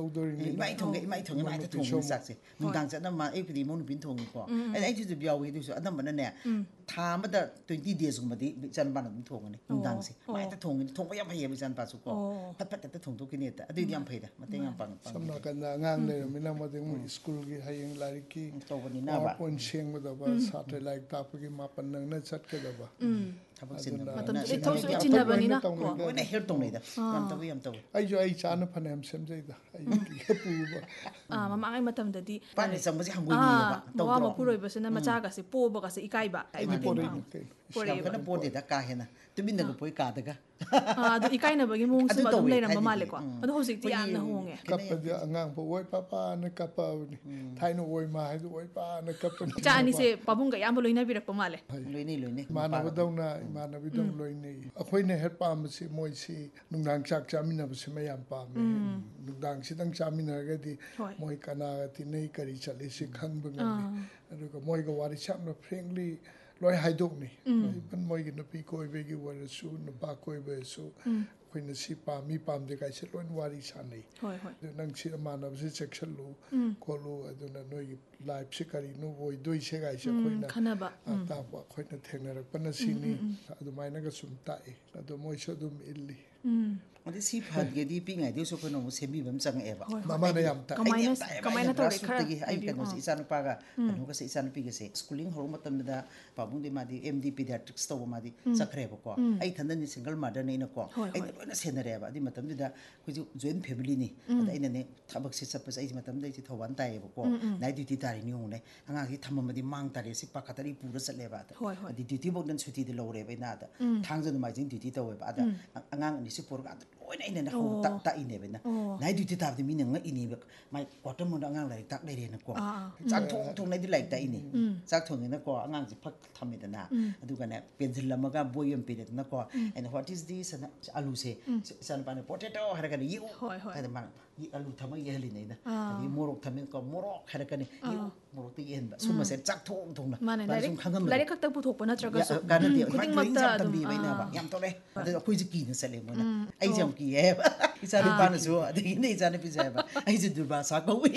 ꯏꯃꯥ ꯊꯣꯡꯉꯦ ꯏꯃꯥ ꯊꯣꯡꯉꯦ ꯃꯥ ꯍꯦꯛꯇ ꯊꯣꯡꯉꯦ ꯆꯥꯛꯁꯦ ꯅꯨꯡꯗꯥꯡ ꯆꯠꯅꯕ ꯑꯌꯨꯛꯄꯨꯗꯤ ꯏꯃꯧ ꯅꯨꯄꯤꯅ ꯊꯣꯡꯉꯤꯀꯣ ꯑꯩ ꯑꯩꯁꯨ ꯑꯗꯨꯝ ꯌꯥꯎꯏ ꯑꯗꯨꯁꯨ ꯑꯅꯝꯕꯅꯅꯦ ꯊꯥ ꯑꯃꯗ ꯇ꯭ꯋꯦꯟꯇꯤ ꯗꯦꯖꯀꯨꯝꯕꯗꯤ ꯏꯆꯥꯅꯨꯄꯥꯅ ꯑꯗꯨꯝ ꯊꯣꯡꯉꯅꯤ ꯅꯨꯡꯗꯥꯡꯁꯦ ꯃꯥ ꯍꯦꯛꯇ ꯊꯣꯡꯉꯤ ꯊꯣꯡꯕ ꯌꯥꯝ ꯍꯩꯌꯦꯕ ꯏꯆꯥꯅꯨꯄꯥꯁꯨ ꯀꯣ ꯐꯠ ꯐꯠ ꯍꯦꯛꯇ ꯊꯣꯡꯗꯣꯛꯈꯤꯅꯤ ꯍꯦꯛꯇ ꯑꯗꯨꯏꯗꯤ ꯌꯥꯝ ꯐꯩꯗ ꯃꯇꯦꯡ ꯌꯥꯝ ꯄꯥꯡꯉꯤ ꯁꯝ ꯅꯥꯀꯟꯗ ꯑꯉꯥꯡ ꯂꯩꯔꯝꯃꯤꯅ ꯃꯗꯩ ꯃꯣꯏ ꯁ꯭ꯀꯨꯜꯒꯤ ꯍꯌꯦꯡ ꯂꯥꯏꯔꯤꯛꯀꯤ ꯇꯧꯕꯅꯤꯅꯕ ꯄꯋꯥꯔ ꯄꯣꯏꯟꯠ ꯁꯦꯝꯒꯗꯕ ꯁꯥꯇ꯭ꯔ ꯂꯥꯏꯔꯤꯛ ꯇꯥꯛꯄꯒꯤ ꯃꯥꯄꯟ ꯅꯪꯅ ꯆꯠꯀꯗꯕ ꯊꯕꯛ ꯆꯤꯟꯅꯕ ꯃꯇꯝꯗꯨꯗꯤ ꯊꯕꯛꯁꯨ ꯆꯤꯟꯅꯕꯅꯤꯅ ꯂꯣꯏꯅ ꯍꯦꯜꯞ ꯇꯧꯅꯩꯗ ꯌꯥꯝ ꯇꯧꯋꯤ ꯌꯥꯝ ꯇꯧꯋꯤ ꯑꯩꯁꯨ ꯑꯩ ꯆꯥꯅ ꯐꯅꯌꯥꯝ ꯁꯦꯝꯖꯩꯗ ꯑꯌꯨꯛꯀꯤꯒ ꯄꯨꯕ ꯃꯃꯥꯡꯉꯩ ꯃꯇꯝꯗꯗꯤ ꯄꯥꯟꯅ ꯆꯪꯕꯁꯦ ꯍꯪꯒꯣꯏꯅꯩꯌꯦꯕ ꯃꯋꯥ ꯃꯄꯨꯔꯣꯏꯕꯁꯤꯅ ꯃꯆꯥꯒꯁꯦ ꯄꯣꯕꯒꯁꯦ ꯏꯀꯥꯏꯕ ꯑꯩꯗꯤ ꯄꯣꯔꯛꯏꯅꯤ ꯀꯩꯅꯣ ꯌꯥꯝ ꯀꯟꯅ ꯄꯣꯗꯦꯗ ꯀꯥ ꯍꯦꯟꯅ ꯇꯨꯃꯤꯟꯅꯒ ꯄꯣꯏ ꯀꯥꯗꯒ ꯑꯗꯨ ꯏꯀꯥꯏꯅꯕꯒꯤ ꯃꯑꯣꯡꯁꯤꯃ ꯑꯗꯨꯝ ꯂꯩꯔꯝꯕ ꯃꯥꯜꯂꯦꯀꯣ ꯑꯗꯣ ꯍꯧꯖꯤꯛꯇꯤ ꯌꯥꯝꯅ ꯍꯣꯡꯉꯦ ꯀꯞꯄꯗꯤ ꯑꯉꯥꯡꯕ ꯑꯣꯏ ꯄꯄꯥꯅ ꯀꯞꯄꯕꯅꯤ ꯊꯥꯏꯅ ꯑꯣꯏ ꯃꯥ ꯍꯥꯏꯗꯣ ꯑꯣꯏ ꯄꯥꯅ ꯀꯞꯄꯅꯤ ꯏꯆꯥ ꯑꯅꯤꯁꯦ ꯄꯥꯕꯨꯡꯒ ꯑꯌꯥꯝꯕ ꯂꯣꯏꯅꯕꯤꯔꯛꯄ ꯃꯥꯜꯂꯦ ꯂꯣꯏꯅꯩ ꯂꯣꯏꯅꯩ ꯏꯃꯥꯟꯅꯕꯗꯧꯅ ꯏꯃꯥꯟꯅꯕꯤꯗꯧꯅ ꯂꯣꯏꯅꯩ ꯑꯩꯈꯣꯏꯅ ꯍꯦꯛ ꯄꯥꯝꯕꯁꯤ ꯃꯣꯏꯁꯤ ꯅꯨꯡꯗꯥꯡ ꯆꯥꯛ ꯆꯥꯃꯤꯟꯅꯕꯁꯤ ꯃꯌꯥꯝ ꯄꯥꯝꯃꯦ ꯅꯨꯡꯗꯥꯡꯁꯤꯗꯪ ꯆꯥꯃꯤꯟꯅꯔꯒꯗꯤ ꯃꯣꯏ ꯀꯅꯥꯒ ꯇꯤꯟꯅꯩ ꯀꯔꯤ ꯆꯠꯂꯤ ꯁꯤ ꯈꯪꯕ ꯉꯝꯃꯤ ꯑꯗꯨꯒ ꯃꯣꯏꯒ ꯋꯥꯔꯤ ꯌꯥꯝꯅ ꯐ꯭ꯔꯦꯡꯂꯤ ꯂꯣꯏ ꯍꯥꯏꯗꯣꯛꯅꯩ ꯏꯚꯟ ꯃꯣꯏꯒꯤ ꯅꯨꯄꯤ ꯀꯣꯏꯕꯒꯤ ꯑꯣꯏꯔꯁꯨ ꯅꯨꯄꯥ ꯀꯣꯏꯕꯁꯨ ꯑꯩꯈꯣꯏꯅ ꯁꯤ ꯄꯥꯝꯃꯤ ꯄꯥꯝꯗꯦ ꯀꯥꯏꯁꯦ ꯂꯣꯏ ꯋꯥꯔꯤ ꯁꯥꯟꯅꯩ ꯑꯗꯨ ꯅꯪ ꯁꯤ ꯃꯥꯟꯅꯕꯁꯤ ꯆꯦꯛꯁꯤꯜꯂꯨ ꯈꯣꯠꯂꯨ ꯑꯗꯨꯅ ꯅꯣꯏꯒꯤ ꯂꯥꯏꯐꯁꯤ ꯀꯔꯤꯅꯣ ꯑꯣꯏꯗꯣꯏꯁꯦ ꯀꯥꯏꯁꯦ ꯑꯩꯈꯣꯏꯅ ꯇꯥꯛꯄ ꯑꯩꯈꯣꯏꯅ ꯊꯦꯡꯅꯔꯛꯄꯅ ꯁꯤꯅꯤ ꯑꯗꯨꯃꯥꯏꯅꯒ ꯁꯨꯝ ꯇꯥꯛꯏ ꯑꯗꯣ ꯃꯣꯏꯁꯨ ꯑꯗꯨꯝ ꯏꯜꯂꯤ ꯑꯗꯩ ꯁꯤ ꯐꯍꯟꯒꯦꯗꯤ ꯄꯤꯛꯏꯉꯩꯗꯩꯁꯨ ꯑꯩꯈꯣꯏꯅ ꯑꯃꯨꯛ ꯁꯦꯝꯕꯤꯕ ꯑꯃ ꯆꯪꯉꯛꯑꯦꯕ ꯃꯃꯥꯅ ꯌꯥꯝ ꯇꯥꯛꯑꯦ ꯀꯃꯥꯏꯅ ꯀꯃꯥꯏꯅ ꯇꯧꯔꯦ ꯈꯔ ꯑꯩ ꯀꯩꯅꯣꯁꯦ ꯏꯆꯥꯅꯨꯄꯥꯒ ꯀꯩꯅꯣꯒꯁꯦ ꯏꯆꯥꯅꯨꯄꯤꯒꯁꯦ ꯁ꯭ꯀꯨꯂꯤꯡ ꯍꯧꯔꯛꯄ ꯃꯇꯝꯗ ꯄꯥꯕꯨꯡꯗꯤ ꯃꯥꯗꯤ ꯑꯦꯝ ꯗꯤ ꯄꯤꯗꯤꯌꯥꯇ꯭ꯔꯤꯛꯁ ꯇꯧꯕ ꯃꯥꯗꯤ ꯆꯠꯈ꯭ꯔꯦꯕꯀꯣ ꯑꯩ ꯏꯊꯟꯗꯅꯤ ꯁꯤꯡꯒꯜ ꯃꯥꯗꯔꯅꯤ ꯑꯩꯅꯀꯣ ꯑꯩꯅ ꯂꯣꯏꯅ ꯁꯦꯟꯅꯔꯦꯕ ꯑꯗꯨꯏ ꯃꯇꯝꯗꯨꯗ ꯑꯩꯈꯣꯏꯁꯨ ꯖꯣꯏꯟ ꯐꯦꯃꯤꯂꯤꯅꯤ ꯑꯗ ꯑꯩꯅꯅꯦ ꯊꯕꯛꯁꯦ ꯆꯠꯄꯁꯦ ꯑꯩꯁꯦ ꯃꯇꯝꯗ ꯑꯩꯁꯦ ꯊꯧꯕꯥꯜ ꯇꯥꯏꯌꯦꯕꯀꯣ ꯅꯥꯏꯠ ꯗ꯭ꯌꯨꯇꯤ ꯇꯥꯔꯤꯅꯤ ꯌꯦꯡꯉꯨꯅꯦ ꯑꯉꯥꯡꯁꯤ ꯊꯝꯃꯝꯃꯗꯤ ꯃꯥꯡ ꯇꯥꯔꯦ ꯁꯤ ꯄꯥꯈꯠꯇꯔꯤ ꯄꯨꯔ ꯆꯠꯂꯦꯕ ꯑꯗ ꯑꯗꯤ ꯗ꯭ꯌꯨꯇꯤꯐꯧꯗ ꯁꯨꯇꯤꯗꯤ ꯂꯧꯔꯦꯕ ꯑꯩꯅ ꯑꯗ ꯊꯥꯡꯖ ꯅꯣꯡꯃꯥꯏꯖꯤꯡ ꯗ꯭ꯌꯨꯇꯤ ꯇꯧꯋꯦꯕ ꯑꯗ ꯑꯉꯥꯡ ꯑꯅꯤꯁꯤ ꯄꯨꯔꯒ ꯑꯗ ꯂꯣꯏꯅ ꯑꯩꯅ ꯍꯧꯔ ꯇꯥꯛꯏꯅꯦꯕ ꯑꯩꯅ ꯅꯥꯏꯠ ꯗ꯭ꯌꯨꯇꯤ ꯇꯥꯕꯗꯤ ꯃꯤꯅ ꯉꯛꯏꯅꯦꯕ ꯃꯥꯏ ꯀ꯭ꯋꯥꯇꯔ ꯃꯣꯟꯗ ꯑꯉꯥꯡ ꯂꯥꯏꯔꯤꯛ ꯇꯥꯛ ꯂꯩꯔꯦꯅꯀꯣ ꯆꯥꯛ ꯊꯣꯡ ꯊꯣꯡꯅꯩꯗꯤ ꯂꯥꯏꯔꯤꯛ ꯇꯥꯛꯏꯅꯤ ꯆꯥꯛ ꯊꯣꯡꯉꯦꯅꯀꯣ ꯑꯉꯥꯡꯁꯦ ꯐꯛ ꯊꯝꯃꯦꯗꯅ ꯑꯗꯨꯒꯅꯦ ꯄꯦꯟꯁꯤꯜ ꯑꯃꯒ ꯕꯣꯏ ꯑꯃ ꯄꯤꯔꯦꯗꯅꯀꯣ ꯑꯩꯅ ꯋꯥꯠ ꯏꯁ ꯗꯤꯁ ꯑꯅ ꯑꯂꯨꯁꯦ ꯏꯆꯥꯅꯨꯄꯥꯅ ꯄꯣꯇꯦꯇꯣ ꯍꯥꯏꯔꯒꯅ ꯌꯦꯛꯎ ꯍꯥꯏꯗ ꯃꯥꯅ ꯑꯂꯨ ꯊꯝꯃꯒ ꯌꯦꯛꯍꯜꯂꯤꯅꯦ ꯑꯩꯅ ꯑꯗꯒꯤ ꯃꯣꯔꯣꯛ ꯊꯝꯃꯦꯀꯣ ꯃꯣꯔꯣꯛ ꯍꯥꯏꯔꯛꯀꯅꯤ ꯌꯦꯛꯎ ꯃꯣꯔꯣꯛꯇ ꯌꯦꯛꯍꯟꯕ ꯁꯨꯝꯕꯁꯦ ꯆꯥꯛ ꯊꯣꯡ ꯊꯣꯡꯅ ꯃꯥꯅ ꯁꯨꯝ ꯈꯪꯍꯟꯕꯗꯣ ꯂꯥꯏꯔꯤꯛ ꯈꯛꯇ ꯄꯨꯊꯣꯛꯄ ꯅꯠꯇ꯭ꯔꯒꯁꯨ ꯀꯥꯟꯅꯗꯦ ꯈꯨꯗꯤꯡꯃꯛꯇ ꯌꯥꯝ ꯑꯗꯨꯝ ꯇꯝꯕꯤꯕ ꯑꯩꯅꯕ ꯌꯥꯝ ꯇꯧꯔꯛꯑꯦ ꯑꯗꯨ ꯑꯩꯈꯣꯏꯁꯦ ꯀꯤꯅ ꯆꯠꯂꯦ ꯃꯣꯏꯅ ꯑꯩꯁꯦ ꯌꯥꯝ ꯀꯤꯌꯦ ꯍꯥꯏꯕ ꯏꯆꯥꯅꯨꯄꯥꯅꯁꯨ ꯑꯗꯒꯤꯅꯦ ꯏꯆꯥꯅꯨꯄꯤꯁꯦ ꯍꯥꯏꯕ ꯑꯩꯁꯦ ꯗꯨꯔꯕꯥꯁꯥ ꯀꯧꯏ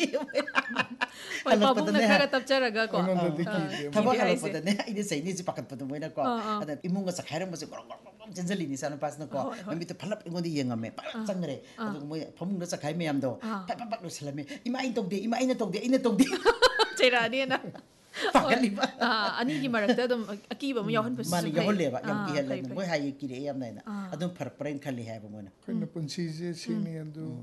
ꯄꯥꯕꯨꯡꯅ ꯈꯔ ꯇꯞꯆꯔꯒꯀꯣ ꯊꯕꯛ ꯍꯜꯂꯛꯄꯗꯅꯦ ꯑꯩꯅ ꯆꯩꯅꯤꯁꯦ ꯄꯥꯈꯠꯄꯗꯣ ꯃꯣꯏꯅꯀꯣ ꯑꯗ ꯏꯃꯨꯡꯒ ꯆꯈꯥꯏꯔꯝꯕꯁꯦ ꯒ꯭ꯔꯣꯡ ꯒ꯭ꯔꯣꯡ ꯒ꯭ꯔꯣꯡ ꯆꯦꯟꯁꯤꯜꯂꯤꯅꯤ ꯏꯆꯥꯅꯨꯄꯥꯁꯤꯅꯀꯣ ꯅꯨꯃꯤꯠꯇꯨ ꯐꯠꯂꯞ ꯑꯩꯉꯣꯟꯗ ꯌꯦꯡꯉꯝꯃꯦ ꯐꯠꯂꯞ ꯆꯪꯈ꯭ꯔꯦ ꯑꯗꯨꯒ ꯃꯣꯏ ꯐꯃꯨꯡꯗ ꯆꯈꯥꯏ ꯃꯌꯥꯝꯗꯣ ꯐꯠ ꯐꯠ ꯐꯠ ꯂꯣꯏꯁꯤꯜꯂꯝꯃꯦ ꯏꯃꯥ ꯑꯩꯅ ꯇꯧꯗꯦ ꯏꯃꯥ ꯑꯩꯅ ꯇꯧꯗꯦ ꯑꯩꯅ ꯇꯧꯗꯦ ꯆꯩꯔꯛꯑꯅꯤꯅ ꯄꯥꯈꯠꯂꯤꯕ ꯑꯅꯤꯒꯤ ꯃꯔꯛꯇ ꯑꯗꯨꯝ ꯑꯀꯤꯕ ꯑꯃ ꯌꯥꯎꯍꯟꯕꯁꯤꯁꯨ ꯃꯥꯅ ꯌꯥꯎꯍꯜꯂꯦꯕ ꯌꯥꯝ ꯀꯤꯍꯜꯂꯦ ꯃꯣꯏ ꯍꯥꯏꯌꯦ ꯀꯤꯔꯛꯑꯦ ꯌꯥꯝꯅ ꯑꯩꯅ ꯑꯗꯨꯝ ꯐꯔꯛꯄ꯭ꯔꯥꯅ ꯈꯜꯂꯤ ꯍꯥꯏꯕ ꯃꯣꯏꯅ ꯑꯩꯈꯣꯏꯅ ꯄꯨꯟꯁꯤꯁꯦ ꯁꯤꯅꯤ ꯑꯗꯨ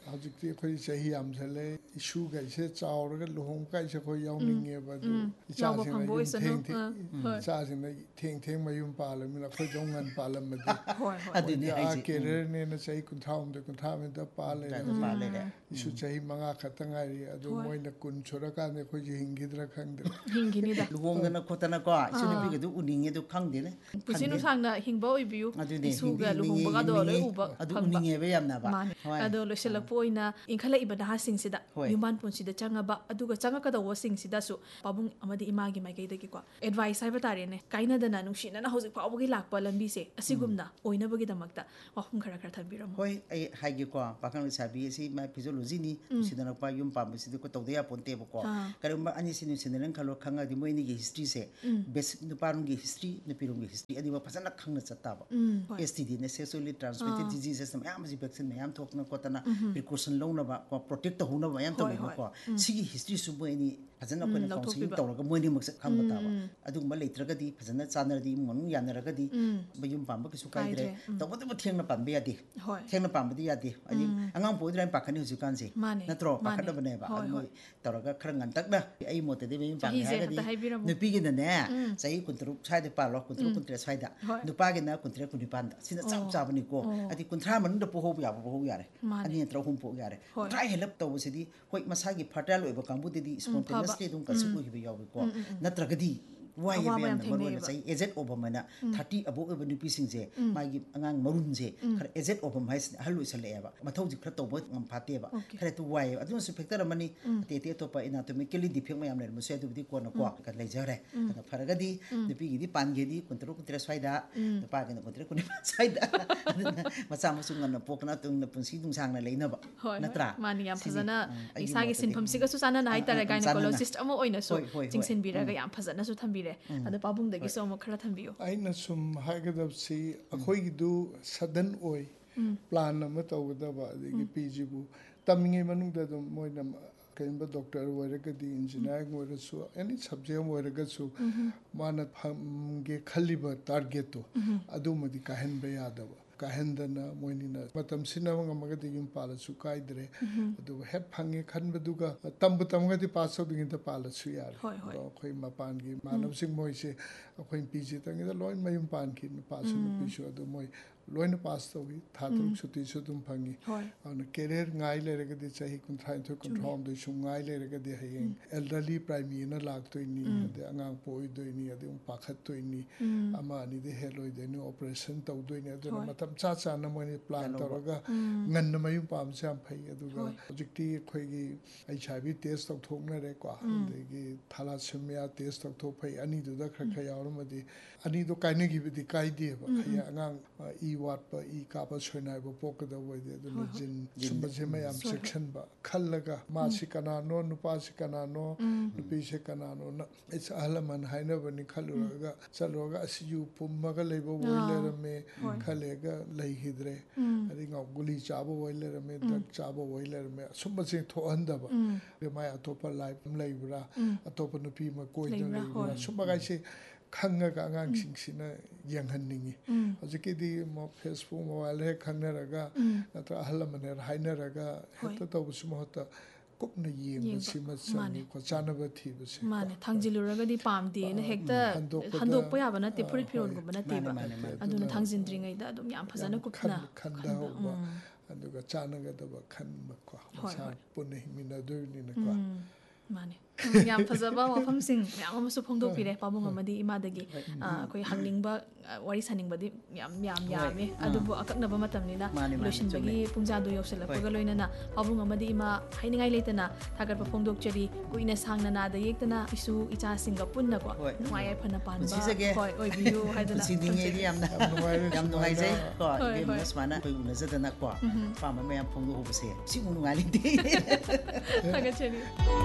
ꯍꯧꯖꯤꯛꯇꯤ ꯑꯩꯈꯣꯏ ꯆꯍꯤ ꯌꯥꯝꯁꯜꯂꯦ ꯏꯁꯨꯒꯩꯁꯦ ꯆꯥꯎꯔꯒ ꯂꯨꯍꯣꯡꯕꯀꯥꯏꯁꯦ ꯑꯩꯈꯣꯏ ꯌꯥꯎꯅꯤꯡꯉꯦꯕ ꯑꯗꯨ ꯏꯆꯥꯁꯤꯡꯅ ꯌꯨꯝ ꯊꯦꯡ ꯏꯆꯥꯁꯤꯡꯅ ꯊꯦꯡ ꯊꯦꯡ ꯃꯌꯨꯝ ꯄꯥꯜꯂꯕꯅꯤꯅ ꯑꯩꯈꯣꯏꯗꯧ ꯉꯟ ꯄꯥꯜꯂꯝꯃꯗꯤ ꯑꯩꯈꯣꯏꯗꯤ ꯑꯥ ꯀꯦꯔꯤꯌꯔꯅꯦꯅ ꯆꯍꯤ ꯀꯨꯟꯊ꯭ꯔꯥꯍꯨꯝꯗꯣꯏ ꯀꯨꯟꯊ꯭ꯔꯥ ꯃꯔꯤꯗ ꯄꯥꯜꯂꯦ ꯍꯧꯖꯤꯛ ꯏꯁꯨ ꯆꯍꯤ ꯃꯉꯥ ꯈꯛꯇ ꯉꯥꯏꯔꯤ ꯑꯗꯨ ꯃꯣꯏꯅ ꯀꯨꯟ ꯁꯨꯔꯀꯥꯟꯗ ꯑꯩꯈꯣꯏꯁꯦ ꯍꯤꯡꯈꯤꯗ꯭ꯔꯥ ꯈꯪꯗ꯭ꯔꯦ ꯍꯤꯡꯈꯤꯅꯤꯗ ꯂꯨꯍꯣꯡꯗꯅ ꯈꯣꯠꯇꯅꯀꯣ ꯏꯁꯨ ꯅꯨꯄꯤꯒꯗꯨ ꯎꯅꯤꯡꯉꯦ ꯑꯗꯨ ꯈꯪꯗꯦꯅꯦ ꯄꯨꯟꯁꯤ ꯅꯨꯡꯁꯥꯡꯅ ꯍꯤꯡꯕ ꯑꯣꯏꯕꯤꯌꯨ ꯏꯁꯨꯒ ꯂꯨꯍꯣꯡꯕꯒꯗꯣ ꯂꯣꯏ ꯎꯕ ꯐꯪꯕ ꯃꯥꯅꯦ ꯑꯗꯣ ꯂꯣꯏꯁꯤꯜꯂꯛꯄ ꯑꯣꯏꯅ ꯏꯟꯈꯠꯂꯛꯏꯕ ꯅꯍꯥꯁꯤꯡꯁꯤꯗ ꯌꯨꯝꯕꯥꯟ ꯄꯨꯟꯁꯤꯗ ꯆꯪꯉꯕ ꯑꯗꯨꯒ ꯆꯪꯉꯛꯀꯗꯧꯕꯁꯤꯡꯁꯤꯗꯁꯨ ꯄꯥꯕꯨꯡ ꯑꯃꯗꯤ ꯏꯃꯥꯒꯤ ꯃꯥꯏꯀꯩꯗꯒꯤꯀꯣ ꯑꯦꯗꯚꯥꯏꯁ ꯍꯥꯏꯕ ꯇꯥꯔꯦꯅꯦ ꯀꯥꯏꯅꯗꯅ ꯅꯨꯡꯁꯤꯅꯅ ꯍꯧꯖꯤꯛ ꯐꯥꯎꯕꯒꯤ ꯂꯥꯛꯄ ꯂꯝꯕꯤꯁꯦ ꯑꯁꯤꯒꯨꯝꯅ ꯑꯣꯏꯅꯕꯒꯤꯗꯃꯛꯇ ꯋꯥꯐꯝ ꯈꯔ ꯈꯔ ꯊꯝꯕꯤꯔꯝꯃꯣ ꯍꯣꯏ ꯑꯩ ꯍꯥꯏꯒꯦꯀꯣ ꯄꯥꯈꯪ ꯂꯩꯁꯥꯕꯤ ꯑꯁꯤ ꯃꯥꯏ ꯐꯤꯖꯣꯂꯣꯖꯤꯅꯤ ꯅꯨꯡꯁꯤꯅꯔꯛꯄ ꯌꯨꯝ ꯄꯥꯟꯕꯁꯤꯗꯤ ꯑꯩꯈꯣꯏ ꯇꯧꯗ ꯌꯥꯄꯣꯟꯇꯦꯕꯀꯣ ꯀꯔꯤꯒꯨꯝꯕ ꯑꯅꯤꯁꯤ ꯅꯨꯡꯁꯤꯅꯔꯦꯅ ꯈꯜꯂꯣ ꯈꯪꯉꯗꯤ ꯃꯣꯏꯅꯤꯒꯤ ꯍꯤꯁꯇ꯭ꯔꯤꯁꯦ ꯕꯦꯁꯤꯛ ꯅꯨꯄꯥꯔꯣꯝꯒꯤ ꯍꯤꯁꯇ꯭ꯔꯤ ꯅꯨꯄꯤꯔꯣꯝꯒꯤ ꯍꯤꯁꯇ꯭ꯔꯤ ꯑꯅꯤꯃꯛ ꯐꯖꯅ ꯈꯪꯅ ꯆꯠꯇꯥꯕ ꯑꯦꯁ ꯇꯤ ꯗꯤꯅ ꯁꯦꯛꯁꯨꯋꯦꯜꯂꯤ ꯇ꯭ꯔꯥꯟꯁꯃꯤꯇꯦꯠ ꯗꯤꯖꯤꯖꯦꯁ ꯃꯌꯥꯝ ꯑꯁꯤ ꯚꯦꯛꯁꯤꯟ ꯃꯌꯥꯝ ꯊꯣꯛꯇꯅ ꯈꯣꯠꯇꯅ ꯄ꯭ꯔꯤꯀꯣꯁꯟ ꯂꯧꯅꯕ ꯄ꯭ꯔꯣꯇꯦꯛ ꯇꯧꯍꯧꯅꯕ ꯃꯌꯥꯝ ꯇꯧꯋꯦꯕꯀꯣ ꯁꯤꯒꯤ ꯍꯤꯁꯇ꯭ꯔꯤꯁꯨ ꯃꯣꯏ ꯑꯅꯤ ꯐꯖꯅ ꯑꯩꯈꯣꯏꯅ ꯀꯥꯎꯟꯁꯤꯂꯤꯡ ꯇꯧꯔꯒ ꯃꯣꯏꯅꯤꯃꯛꯁꯦ ꯈꯪꯕ ꯇꯥꯕ ꯑꯗꯨꯒꯨꯝꯕ ꯂꯩꯇ꯭ꯔꯒꯗꯤ ꯐꯖꯅ ꯆꯥꯟꯅꯔꯗꯤ ꯏꯃꯨꯡ ꯃꯅꯨꯡ ꯌꯥꯅꯔꯒꯗꯤ ꯃꯌꯨꯝ ꯄꯥꯟꯕ ꯀꯩꯁꯨ ꯀꯥꯏꯗ꯭ꯔꯦ ꯇꯧꯕꯇꯕꯨ ꯊꯦꯡꯅ ꯄꯥꯟꯕ ꯌꯥꯗꯦ ꯊꯦꯡꯅ ꯄꯥꯟꯕꯗꯤ ꯌꯥꯗꯦ ꯍꯥꯏꯗꯤ ꯑꯉꯥꯡ ꯄꯣꯛꯏꯗ꯭ꯔꯥ ꯄꯥꯈꯠꯅꯤ ꯍꯧꯖꯤꯛꯀꯥꯟꯁꯦ ꯅꯠꯇ꯭ꯔꯣ ꯄꯥꯈꯠꯅꯕꯅꯦꯕ ꯑꯗꯨ ꯃꯣꯏ ꯇꯧꯔꯒ ꯈꯔ ꯉꯟꯇꯛꯅ ꯑꯩ ꯃꯣꯠꯇꯗꯤ ꯃꯌꯨꯝ ꯄꯥꯟꯒꯦ ꯍꯥꯏꯔꯒꯗꯤ ꯅꯨꯄꯤꯒꯤꯅꯅꯦ ꯆꯍꯤ ꯀꯨꯟꯇꯔꯨꯛ ꯁ꯭ꯋꯥꯏꯗ ꯄꯥꯜꯂꯣ ꯀꯨꯟꯇꯔꯨꯛ ꯀꯨꯟꯇꯔꯦꯠ ꯁ꯭ꯋꯥꯏꯗ ꯅꯨꯄꯥꯒꯤꯅ ꯀꯨꯟꯇꯔꯦꯠ ꯀꯨꯟꯅꯤꯄꯥꯟꯗ ꯁꯤꯅ ꯆꯞ ꯆꯥꯕꯅꯤꯀꯣ ꯍꯥꯏꯗꯤ ꯀꯨꯟꯊ꯭ꯔꯥ ꯃꯅꯨꯡꯗ ꯄꯣꯛꯍꯧꯕ ꯌꯥꯕ ꯄꯣꯛꯍꯧ ꯌꯥꯔꯦ ꯑꯅꯤ ꯅꯠꯇ꯭ꯔꯒ ꯑꯍꯨꯝ ꯄꯣꯛ ꯌꯥꯔꯦ ꯀꯨꯟꯊ꯭ꯔꯥ ꯍꯦꯜꯂꯞ ꯇꯧꯕꯁꯤꯗꯤ ꯍꯣꯏ ꯃꯁꯥꯒꯤ ꯐꯔꯇꯥꯏꯜ ꯑꯣꯏꯕ ꯀꯥꯡꯕꯨꯗꯗꯤ ꯁ꯭ꯄꯣꯟꯇꯦꯅꯁꯂꯤ ꯑꯗꯨꯝ ꯀꯟꯁꯤꯞ ꯑꯣꯏꯈꯤꯕ ꯌꯥꯎꯏꯀꯣ ꯅꯠꯇ꯭ꯔꯒꯗꯤ ꯋꯥꯏꯌꯦꯕ ꯌꯥꯝꯅ ꯃꯔꯨꯑꯣꯏꯅ ꯆꯍꯤ ꯑꯦꯖꯦꯠ ꯑꯣꯕꯝ ꯍꯥꯏꯅ ꯊꯥꯔꯇꯤ ꯑꯕꯣꯞ ꯑꯣꯏꯕ ꯅꯨꯄꯤꯁꯤꯡꯁꯦ ꯃꯥꯒꯤ ꯑꯉꯥꯡ ꯃꯔꯨꯝꯁꯦ ꯈꯔ ꯑꯦꯖꯦꯠ ꯑꯣꯕꯝ ꯍꯥꯏꯁꯤꯅ ꯑꯍꯜ ꯑꯣꯏꯁꯜꯂꯛꯑꯦꯕ ꯃꯊꯧꯁꯤ ꯈꯔ ꯇꯧꯕ ꯉꯝꯐꯥꯠꯇꯦꯕ ꯈꯔ ꯍꯦꯛꯇ ꯋꯥꯏꯑꯦꯕ ꯑꯗꯨꯅꯁꯨ ꯐꯦꯛꯇꯔ ꯑꯃꯅꯤ ꯑꯇꯩ ꯑꯇꯩ ꯑꯇꯣꯞꯄ ꯏꯅꯥꯇꯣꯃꯤꯀꯦꯜꯂꯤ ꯗꯤꯐꯦꯛ ꯃꯌꯥꯝ ꯂꯩꯔꯝꯕꯁꯨ ꯑꯗꯨꯕꯨꯗꯤ ꯀꯣꯟꯅꯀꯣ ꯂꯩꯖꯈ꯭ꯔꯦ ꯑꯗꯣ ꯐꯔꯒꯗꯤ ꯅꯨꯄꯤꯒꯤꯗꯤ ꯄꯥꯟꯒꯦꯗꯤ ꯀꯨꯟꯇꯔꯨꯛ ꯀꯨꯟꯇꯔꯦꯠ ꯁ꯭ꯋꯥꯏꯗ ꯅꯨꯄꯥꯒꯤꯅ ꯀꯨꯟꯇꯔꯦꯠ ꯀꯨꯟꯅꯤꯄꯥꯟ ꯁ꯭ꯋꯥꯏꯗ ꯑꯗꯨꯅ ꯃꯆꯥ ꯃꯁꯨ ꯉꯟꯅ ꯄꯣꯛꯇꯅ ꯇꯨꯡꯗ ꯄꯨꯟꯁꯤ ꯅꯨꯡꯁꯥꯡꯅ ꯂꯩꯅꯕ ꯅꯠꯇ꯭ꯔꯥ ꯃꯥꯅꯤ ꯌꯥꯝ ꯐꯖꯅ ꯏꯁꯥꯒꯤ ꯁꯤꯟꯐꯝꯁꯤꯒꯁꯨ ꯆꯥꯟꯅꯅ ꯍꯥꯏꯇꯥꯔꯦ ꯒꯥꯏꯅꯣꯀꯣꯂꯣꯖꯤꯁ ꯑꯃ ꯑꯣꯏꯅꯁꯨ ꯆꯤꯡꯁꯤꯟꯕꯤꯔꯒ ꯌꯥꯝ ꯐꯖꯅꯁꯨ ꯊꯝꯕꯤꯔꯦ ꯑꯗꯣ ꯄꯥꯕꯨꯡꯗꯒꯤꯁꯨ ꯑꯃꯨꯛ ꯈꯔ ꯊꯝꯕꯤꯌꯨ ꯑꯩꯅ ꯁꯨꯝ ꯍꯥꯏꯒꯗꯕꯁꯤ ꯑꯩꯈꯣꯏꯒꯤꯗꯨ ꯁꯗꯟ ꯑꯣꯏ ꯄ꯭ꯂꯥꯟ ꯑꯃ ꯇꯧꯒꯗꯕ ꯑꯗꯒꯤ ꯄꯤꯖꯤꯕꯨ ꯇꯝꯃꯤꯉꯩ ꯃꯅꯨꯡꯗ ꯑꯗꯨꯝ ꯃꯣꯏꯅ ꯀꯩꯒꯨꯝꯕ ꯗꯣꯛꯇꯔ ꯑꯣꯏꯔꯒꯗꯤ ꯏꯟꯖꯤꯅꯤꯌꯥꯔꯤꯡ ꯑꯣꯏꯔꯁꯨ ꯑꯦꯅꯤ ꯁꯕꯖꯦꯛ ꯑꯃ ꯑꯣꯏꯔꯒꯁꯨ ꯃꯥꯅ ꯐꯪꯒꯦ ꯈꯜꯂꯤꯕ ꯇꯥꯔꯒꯦꯠꯇꯣ ꯑꯗꯨꯃꯗꯤ ꯀꯥꯏꯍꯟꯕ ꯌꯥꯗꯕ ꯀꯥꯏꯍꯟꯗꯅ ꯃꯣꯏꯅꯤꯅ ꯃꯇꯝ ꯁꯤꯟꯅꯕ ꯉꯝꯃꯒꯗꯤ ꯌꯨꯝ ꯄꯥꯜꯂꯁꯨ ꯀꯥꯏꯗ꯭ꯔꯦ ꯑꯗꯨꯒ ꯍꯦꯛ ꯐꯪꯉꯦ ꯈꯟꯕꯗꯨꯒ ꯇꯝꯕꯨ ꯇꯝꯃꯒꯗꯤ ꯄꯥꯁ ꯇꯧꯗ꯭ꯔꯤꯉꯩꯗ ꯄꯥꯜꯂꯁꯨ ꯌꯥꯔꯦ ꯑꯗꯣ ꯑꯩꯈꯣꯏ ꯃꯄꯥꯟꯒꯤ ꯏꯃꯥꯟꯅꯕꯁꯤꯡ ꯃꯣꯏꯁꯦ ꯑꯩꯈꯣꯏ ꯄꯤ ꯖꯤ ꯇꯪꯉꯤꯗ ꯂꯣꯏ ꯃꯌꯨꯝ ꯄꯥꯟꯈꯤ ꯅꯨꯄꯥꯁꯨ ꯅꯨꯄꯤꯁꯨ ꯑꯗꯨ ꯃꯣꯏ ꯂꯣꯏꯅ ꯄꯥꯁ ꯇꯧꯏ ꯊꯥ ꯇꯔꯨꯛ ꯁꯨꯇꯤꯁꯨ ꯑꯗꯨꯝ ꯐꯪꯉꯤ ꯑꯗꯨꯅ ꯀꯦꯔꯤꯌꯔ ꯉꯥꯏ ꯂꯩꯔꯒꯗꯤ ꯆꯍꯤ ꯀꯨꯟꯊ꯭ꯔꯥꯅꯤꯊꯣꯏ ꯀꯨꯟꯊ꯭ꯔꯥꯍꯨꯝꯗꯣꯏ ꯁꯨꯝ ꯉꯥꯏ ꯂꯩꯔꯒꯗꯤ ꯍꯌꯦꯡ ꯑꯦꯜꯗꯔꯂꯤ ꯄ꯭ꯔꯥꯏꯃꯤꯅ ꯂꯥꯛꯇꯣꯏꯅꯤ ꯑꯗꯩ ꯑꯉꯥꯡ ꯄꯣꯛꯏꯗꯣꯏꯅꯤ ꯑꯗꯩ ꯑꯃꯨꯛ ꯄꯥꯈꯠꯇꯣꯏꯅꯤ ꯑꯃ ꯑꯅꯤꯗ ꯍꯦꯜꯂꯣꯏꯗꯣꯏꯅꯤ ꯑꯣꯄꯔꯦꯁꯟ ꯇꯧꯗꯣꯏꯅꯤ ꯑꯗꯨꯅ ꯃꯇꯝ ꯆꯥ ꯆꯥꯅ ꯃꯣꯏꯅ ꯄ꯭ꯂꯥꯟ ꯇꯧꯔꯒ ꯉꯟꯅ ꯃꯌꯨꯝ ꯄꯥꯟꯕꯁꯦ ꯌꯥꯝ ꯐꯩ ꯑꯗꯨꯒ ꯍꯧꯖꯤꯛꯇꯤ ꯑꯩꯈꯣꯏꯒꯤ ꯑꯩꯆ ꯑꯥꯏ ꯚꯤ ꯇꯦꯁ ꯇꯧꯊꯣꯛꯅꯔꯦꯀꯣ ꯑꯗꯒꯤ ꯊꯥꯂꯥꯁꯦꯃꯤꯌꯥ ꯇꯦꯁ ꯇꯧꯊꯣꯛ ꯐꯩ ꯑꯅꯤꯗꯨꯗ ꯈꯔ ꯈꯔ ꯌꯥꯎꯔꯝꯃꯗꯤ ꯑꯅꯤꯗꯣ ꯀꯥꯏꯅꯈꯤꯕꯗꯤ ꯀꯥꯏꯗꯦꯕ ꯍꯌꯦꯡ ꯑꯉꯥꯡ ꯏ ꯋꯥꯠꯄ ꯏ ꯀꯥꯞꯄ ꯁꯣꯏꯅꯥꯏꯕ ꯄꯣꯛꯀꯗꯕ ꯑꯣꯏꯗꯦ ꯑꯗꯨꯅ ꯖꯤꯟ ꯁꯨꯝꯕꯁꯦ ꯃꯌꯥꯝ ꯆꯦꯛꯁꯤꯟꯕ ꯈꯜꯂꯒ ꯃꯥꯁꯤ ꯀꯅꯥꯅꯣ ꯅꯨꯄꯥꯁꯤ ꯀꯅꯥꯅꯣ ꯅꯨꯄꯤꯁꯦ ꯀꯅꯥꯅꯣꯅ ꯑꯩꯁ ꯑꯍꯜ ꯂꯃꯟ ꯍꯥꯏꯅꯕꯅꯤ ꯈꯜꯂꯨꯔꯒ ꯆꯠꯂꯨꯔꯒ ꯑꯁꯤ ꯌꯨ ꯄꯨꯝꯃꯒ ꯂꯩꯕ ꯑꯣꯏ ꯂꯩꯔꯝꯃꯦ ꯈꯜꯂꯦꯒ ꯂꯩꯈꯤꯗ꯭ꯔꯦ ꯑꯗꯩ ꯒꯨꯂꯤ ꯆꯥꯕ ꯑꯣꯏ ꯂꯩꯔꯝꯃꯦ ꯗ꯭ꯔꯛ ꯆꯥꯕ ꯑꯣꯏ ꯂꯩꯔꯝꯃꯦ ꯑꯁꯨꯝꯕꯁꯦ ꯊꯣꯛꯍꯟꯗꯕ ꯃꯥꯏ ꯑꯇꯣꯞꯄ ꯂꯥꯏꯐ ꯑꯃ ꯂꯩꯕ꯭ꯔꯥ ꯑꯇꯣꯞꯄ ꯅꯨꯄꯤ ꯑꯃ ꯀꯣꯏꯗꯅ ꯂꯩꯕ꯭ꯔꯥ ꯁꯨꯝꯕꯒꯥꯏꯁꯦ ꯈꯪꯉꯒ ꯑꯉꯥꯡꯁꯤꯡꯁꯤꯅ ꯌꯦꯡꯍꯟꯅꯤꯡꯉꯤ ꯍꯧꯖꯤꯛꯀꯤꯗꯤ ꯐꯦꯁꯕꯨꯛ ꯃꯣꯕꯥꯏꯜ ꯍꯦꯛ ꯈꯪꯅꯔꯒ ꯅꯠꯇ꯭ꯔꯒ ꯑꯍꯜ ꯂꯃꯟ ꯍꯥꯏꯅꯔꯒ ꯍꯦꯛꯇ ꯇꯧꯕꯁꯨ ꯃꯍꯨꯠꯇ ꯀꯨꯞꯅ ꯌꯦꯡꯕꯁꯤꯃ ꯆꯪꯉꯤꯀꯣ ꯆꯥꯅꯕ ꯊꯤꯕꯁꯦ ꯃꯥꯅꯦ ꯊꯥꯡꯖꯤꯜꯂꯨꯔꯒꯗꯤ ꯄꯥꯝꯗꯦꯅ ꯍꯦꯛꯇ ꯍꯟꯗꯣꯛꯄ ꯌꯥꯕ ꯅꯠꯇꯦ ꯐꯨꯔꯤꯠ ꯐꯤꯔꯣꯜꯒꯨꯝꯕ ꯅꯠꯇꯦꯕ ꯑꯗꯨꯅ ꯊꯥꯡꯖꯤꯟꯗ꯭ꯔꯤꯉꯩꯗ ꯑꯗꯨꯝ ꯌꯥꯝ ꯐꯖꯅ ꯀꯨꯞꯅ ꯈꯟꯊꯍꯧꯕ ꯑꯗꯨꯒ ꯆꯥꯟꯅꯒꯗꯕ ꯈꯟꯕꯀꯣ ꯃꯁꯥ ꯄꯨꯟꯅ ꯍꯤꯡꯃꯤꯟꯅꯗꯣꯏꯅꯤꯅꯀꯣ ꯃꯥꯅꯦ ꯌꯥꯝ ꯐꯖꯕ ꯋꯥꯐꯝꯁꯤꯡ ꯃꯌꯥꯝ ꯑꯃꯁꯨ ꯐꯣꯡꯗꯣꯛꯄꯤꯔꯦ ꯄꯥꯕꯨꯡ ꯑꯃꯗꯤ ꯏꯃꯥꯗꯒꯤ ꯑꯩꯈꯣꯏ ꯍꯪꯅꯤꯡꯕ ꯋꯥꯔꯤ ꯁꯥꯅꯤꯡꯕꯗꯤ ꯌꯥꯝ ꯌꯥꯝ ꯌꯥꯝꯃꯦ ꯑꯗꯨꯕꯨ ꯑꯀꯛꯅꯕ ꯃꯇꯝꯅꯤꯅ ꯂꯣꯏꯁꯤꯟꯕꯒꯤ ꯄꯨꯡꯖꯥꯗꯨ ꯌꯧꯁꯤꯜꯂꯛꯄꯒ ꯂꯣꯏꯅꯅ ꯄꯥꯕꯨꯡ ꯑꯃꯗꯤ ꯏꯃꯥ ꯍꯥꯏꯅꯤꯡꯉꯥꯏ ꯂꯩꯇꯅ ꯊꯥꯒꯠꯄ ꯐꯣꯡꯗꯣꯛꯆꯔꯤ ꯀꯨꯏꯅ ꯁꯥꯡꯅ ꯅꯥꯗ ꯌꯦꯛꯇꯅ ꯏꯁꯨ ꯏꯆꯥꯁꯤꯡꯒ ꯄꯨꯟꯅꯀꯣ ꯅꯨꯡꯉꯥꯏ ꯌꯥꯏꯐꯅ ꯄꯥꯟꯕ ꯍꯣꯏ ꯑꯣꯏꯕꯤꯌꯨ ꯍꯥꯏꯗꯅ ꯄꯨꯟꯁꯤꯅꯤꯡꯉꯦꯗꯤ ꯌꯥꯝꯅ ꯌꯥꯝ ꯅꯨꯡꯉꯥꯏꯖꯩ ꯀꯣ ꯏꯕꯦꯝꯅ ꯁꯨꯃꯥꯏꯅ ꯑꯩꯈꯣꯏ ꯎꯅꯖꯗꯅ ꯀꯣ ꯑꯄꯥꯝꯕ ꯃꯌꯥꯝ ꯐꯣꯡꯗꯣꯛꯍꯧꯕꯁꯦ ꯁꯤꯃꯨꯛ ꯅꯨꯡꯉꯥꯏ ꯂꯩꯇꯦ ꯊꯥꯒꯠꯆꯔꯤ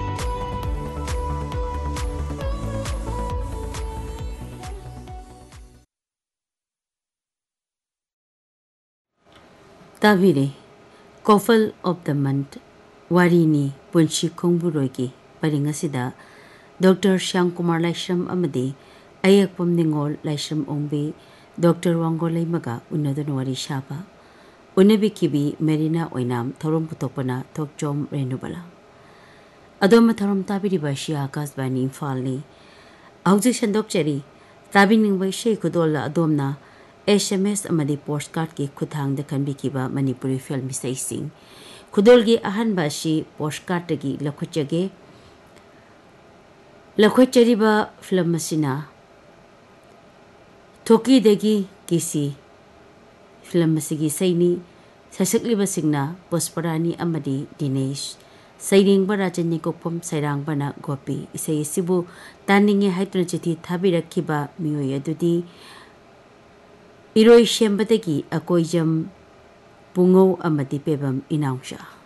ꯇꯥꯕꯤꯔꯦ ꯀꯣꯐꯜ ꯑꯣꯐ ꯗ ꯃꯟꯊ ꯋꯥꯔꯤꯅꯤ ꯄꯨꯟꯁꯤ ꯈꯣꯡꯕꯨꯔꯣꯏꯒꯤ ꯄꯔꯤꯡ ꯑꯁꯤꯗ ꯗꯣꯛꯇꯔ ꯁ꯭ꯌꯥꯝꯀꯨꯃꯥꯔ ꯂꯥꯏꯁ꯭ꯔꯝ ꯑꯃꯗꯤ ꯑꯌꯦꯛꯄꯝ ꯅꯤꯡꯉꯣꯜ ꯂꯥꯏꯁ꯭ꯔꯝ ꯑꯣꯡꯕꯤ ꯗꯣꯛꯇꯔ ꯋꯥꯡꯒꯣꯜ ꯂꯩꯃꯒ ꯎꯅꯗꯨꯅ ꯋꯥꯔꯤ ꯁꯥꯕ उनबिखिबी मेरिना ओइनाम थौरम पुतोपना थोकचोम रेनुबला अदोम थौरम ताबिरिबा शिया Akashvani इम्फालनी हौजिक संदोकचरी ताबिनिंगबा इशे खुदोला अदोमना S M S अमदी postcard की खुथांग खनबिखिबा मणिपुरी फिल्म इसैसिंग खुदोलगी अहनबा असि पोस्टकार्डगी लखुचगे लखुचरिबा फिल्म असिना थोकीदगी किसी फिल्म असिगी सैनी ससकलिबसिंगना पुष्परानी अमदी दिनेश सैरिंगबा राजन्य कोपम सैरांगबना गोपी इसै सिबु तानिंगे हाइतुन चिठी थाबिरखिबा मियोय अदुदी इरोय शेंबदगी अकोइजम पुंगौ अमदी पेबम इनाउशा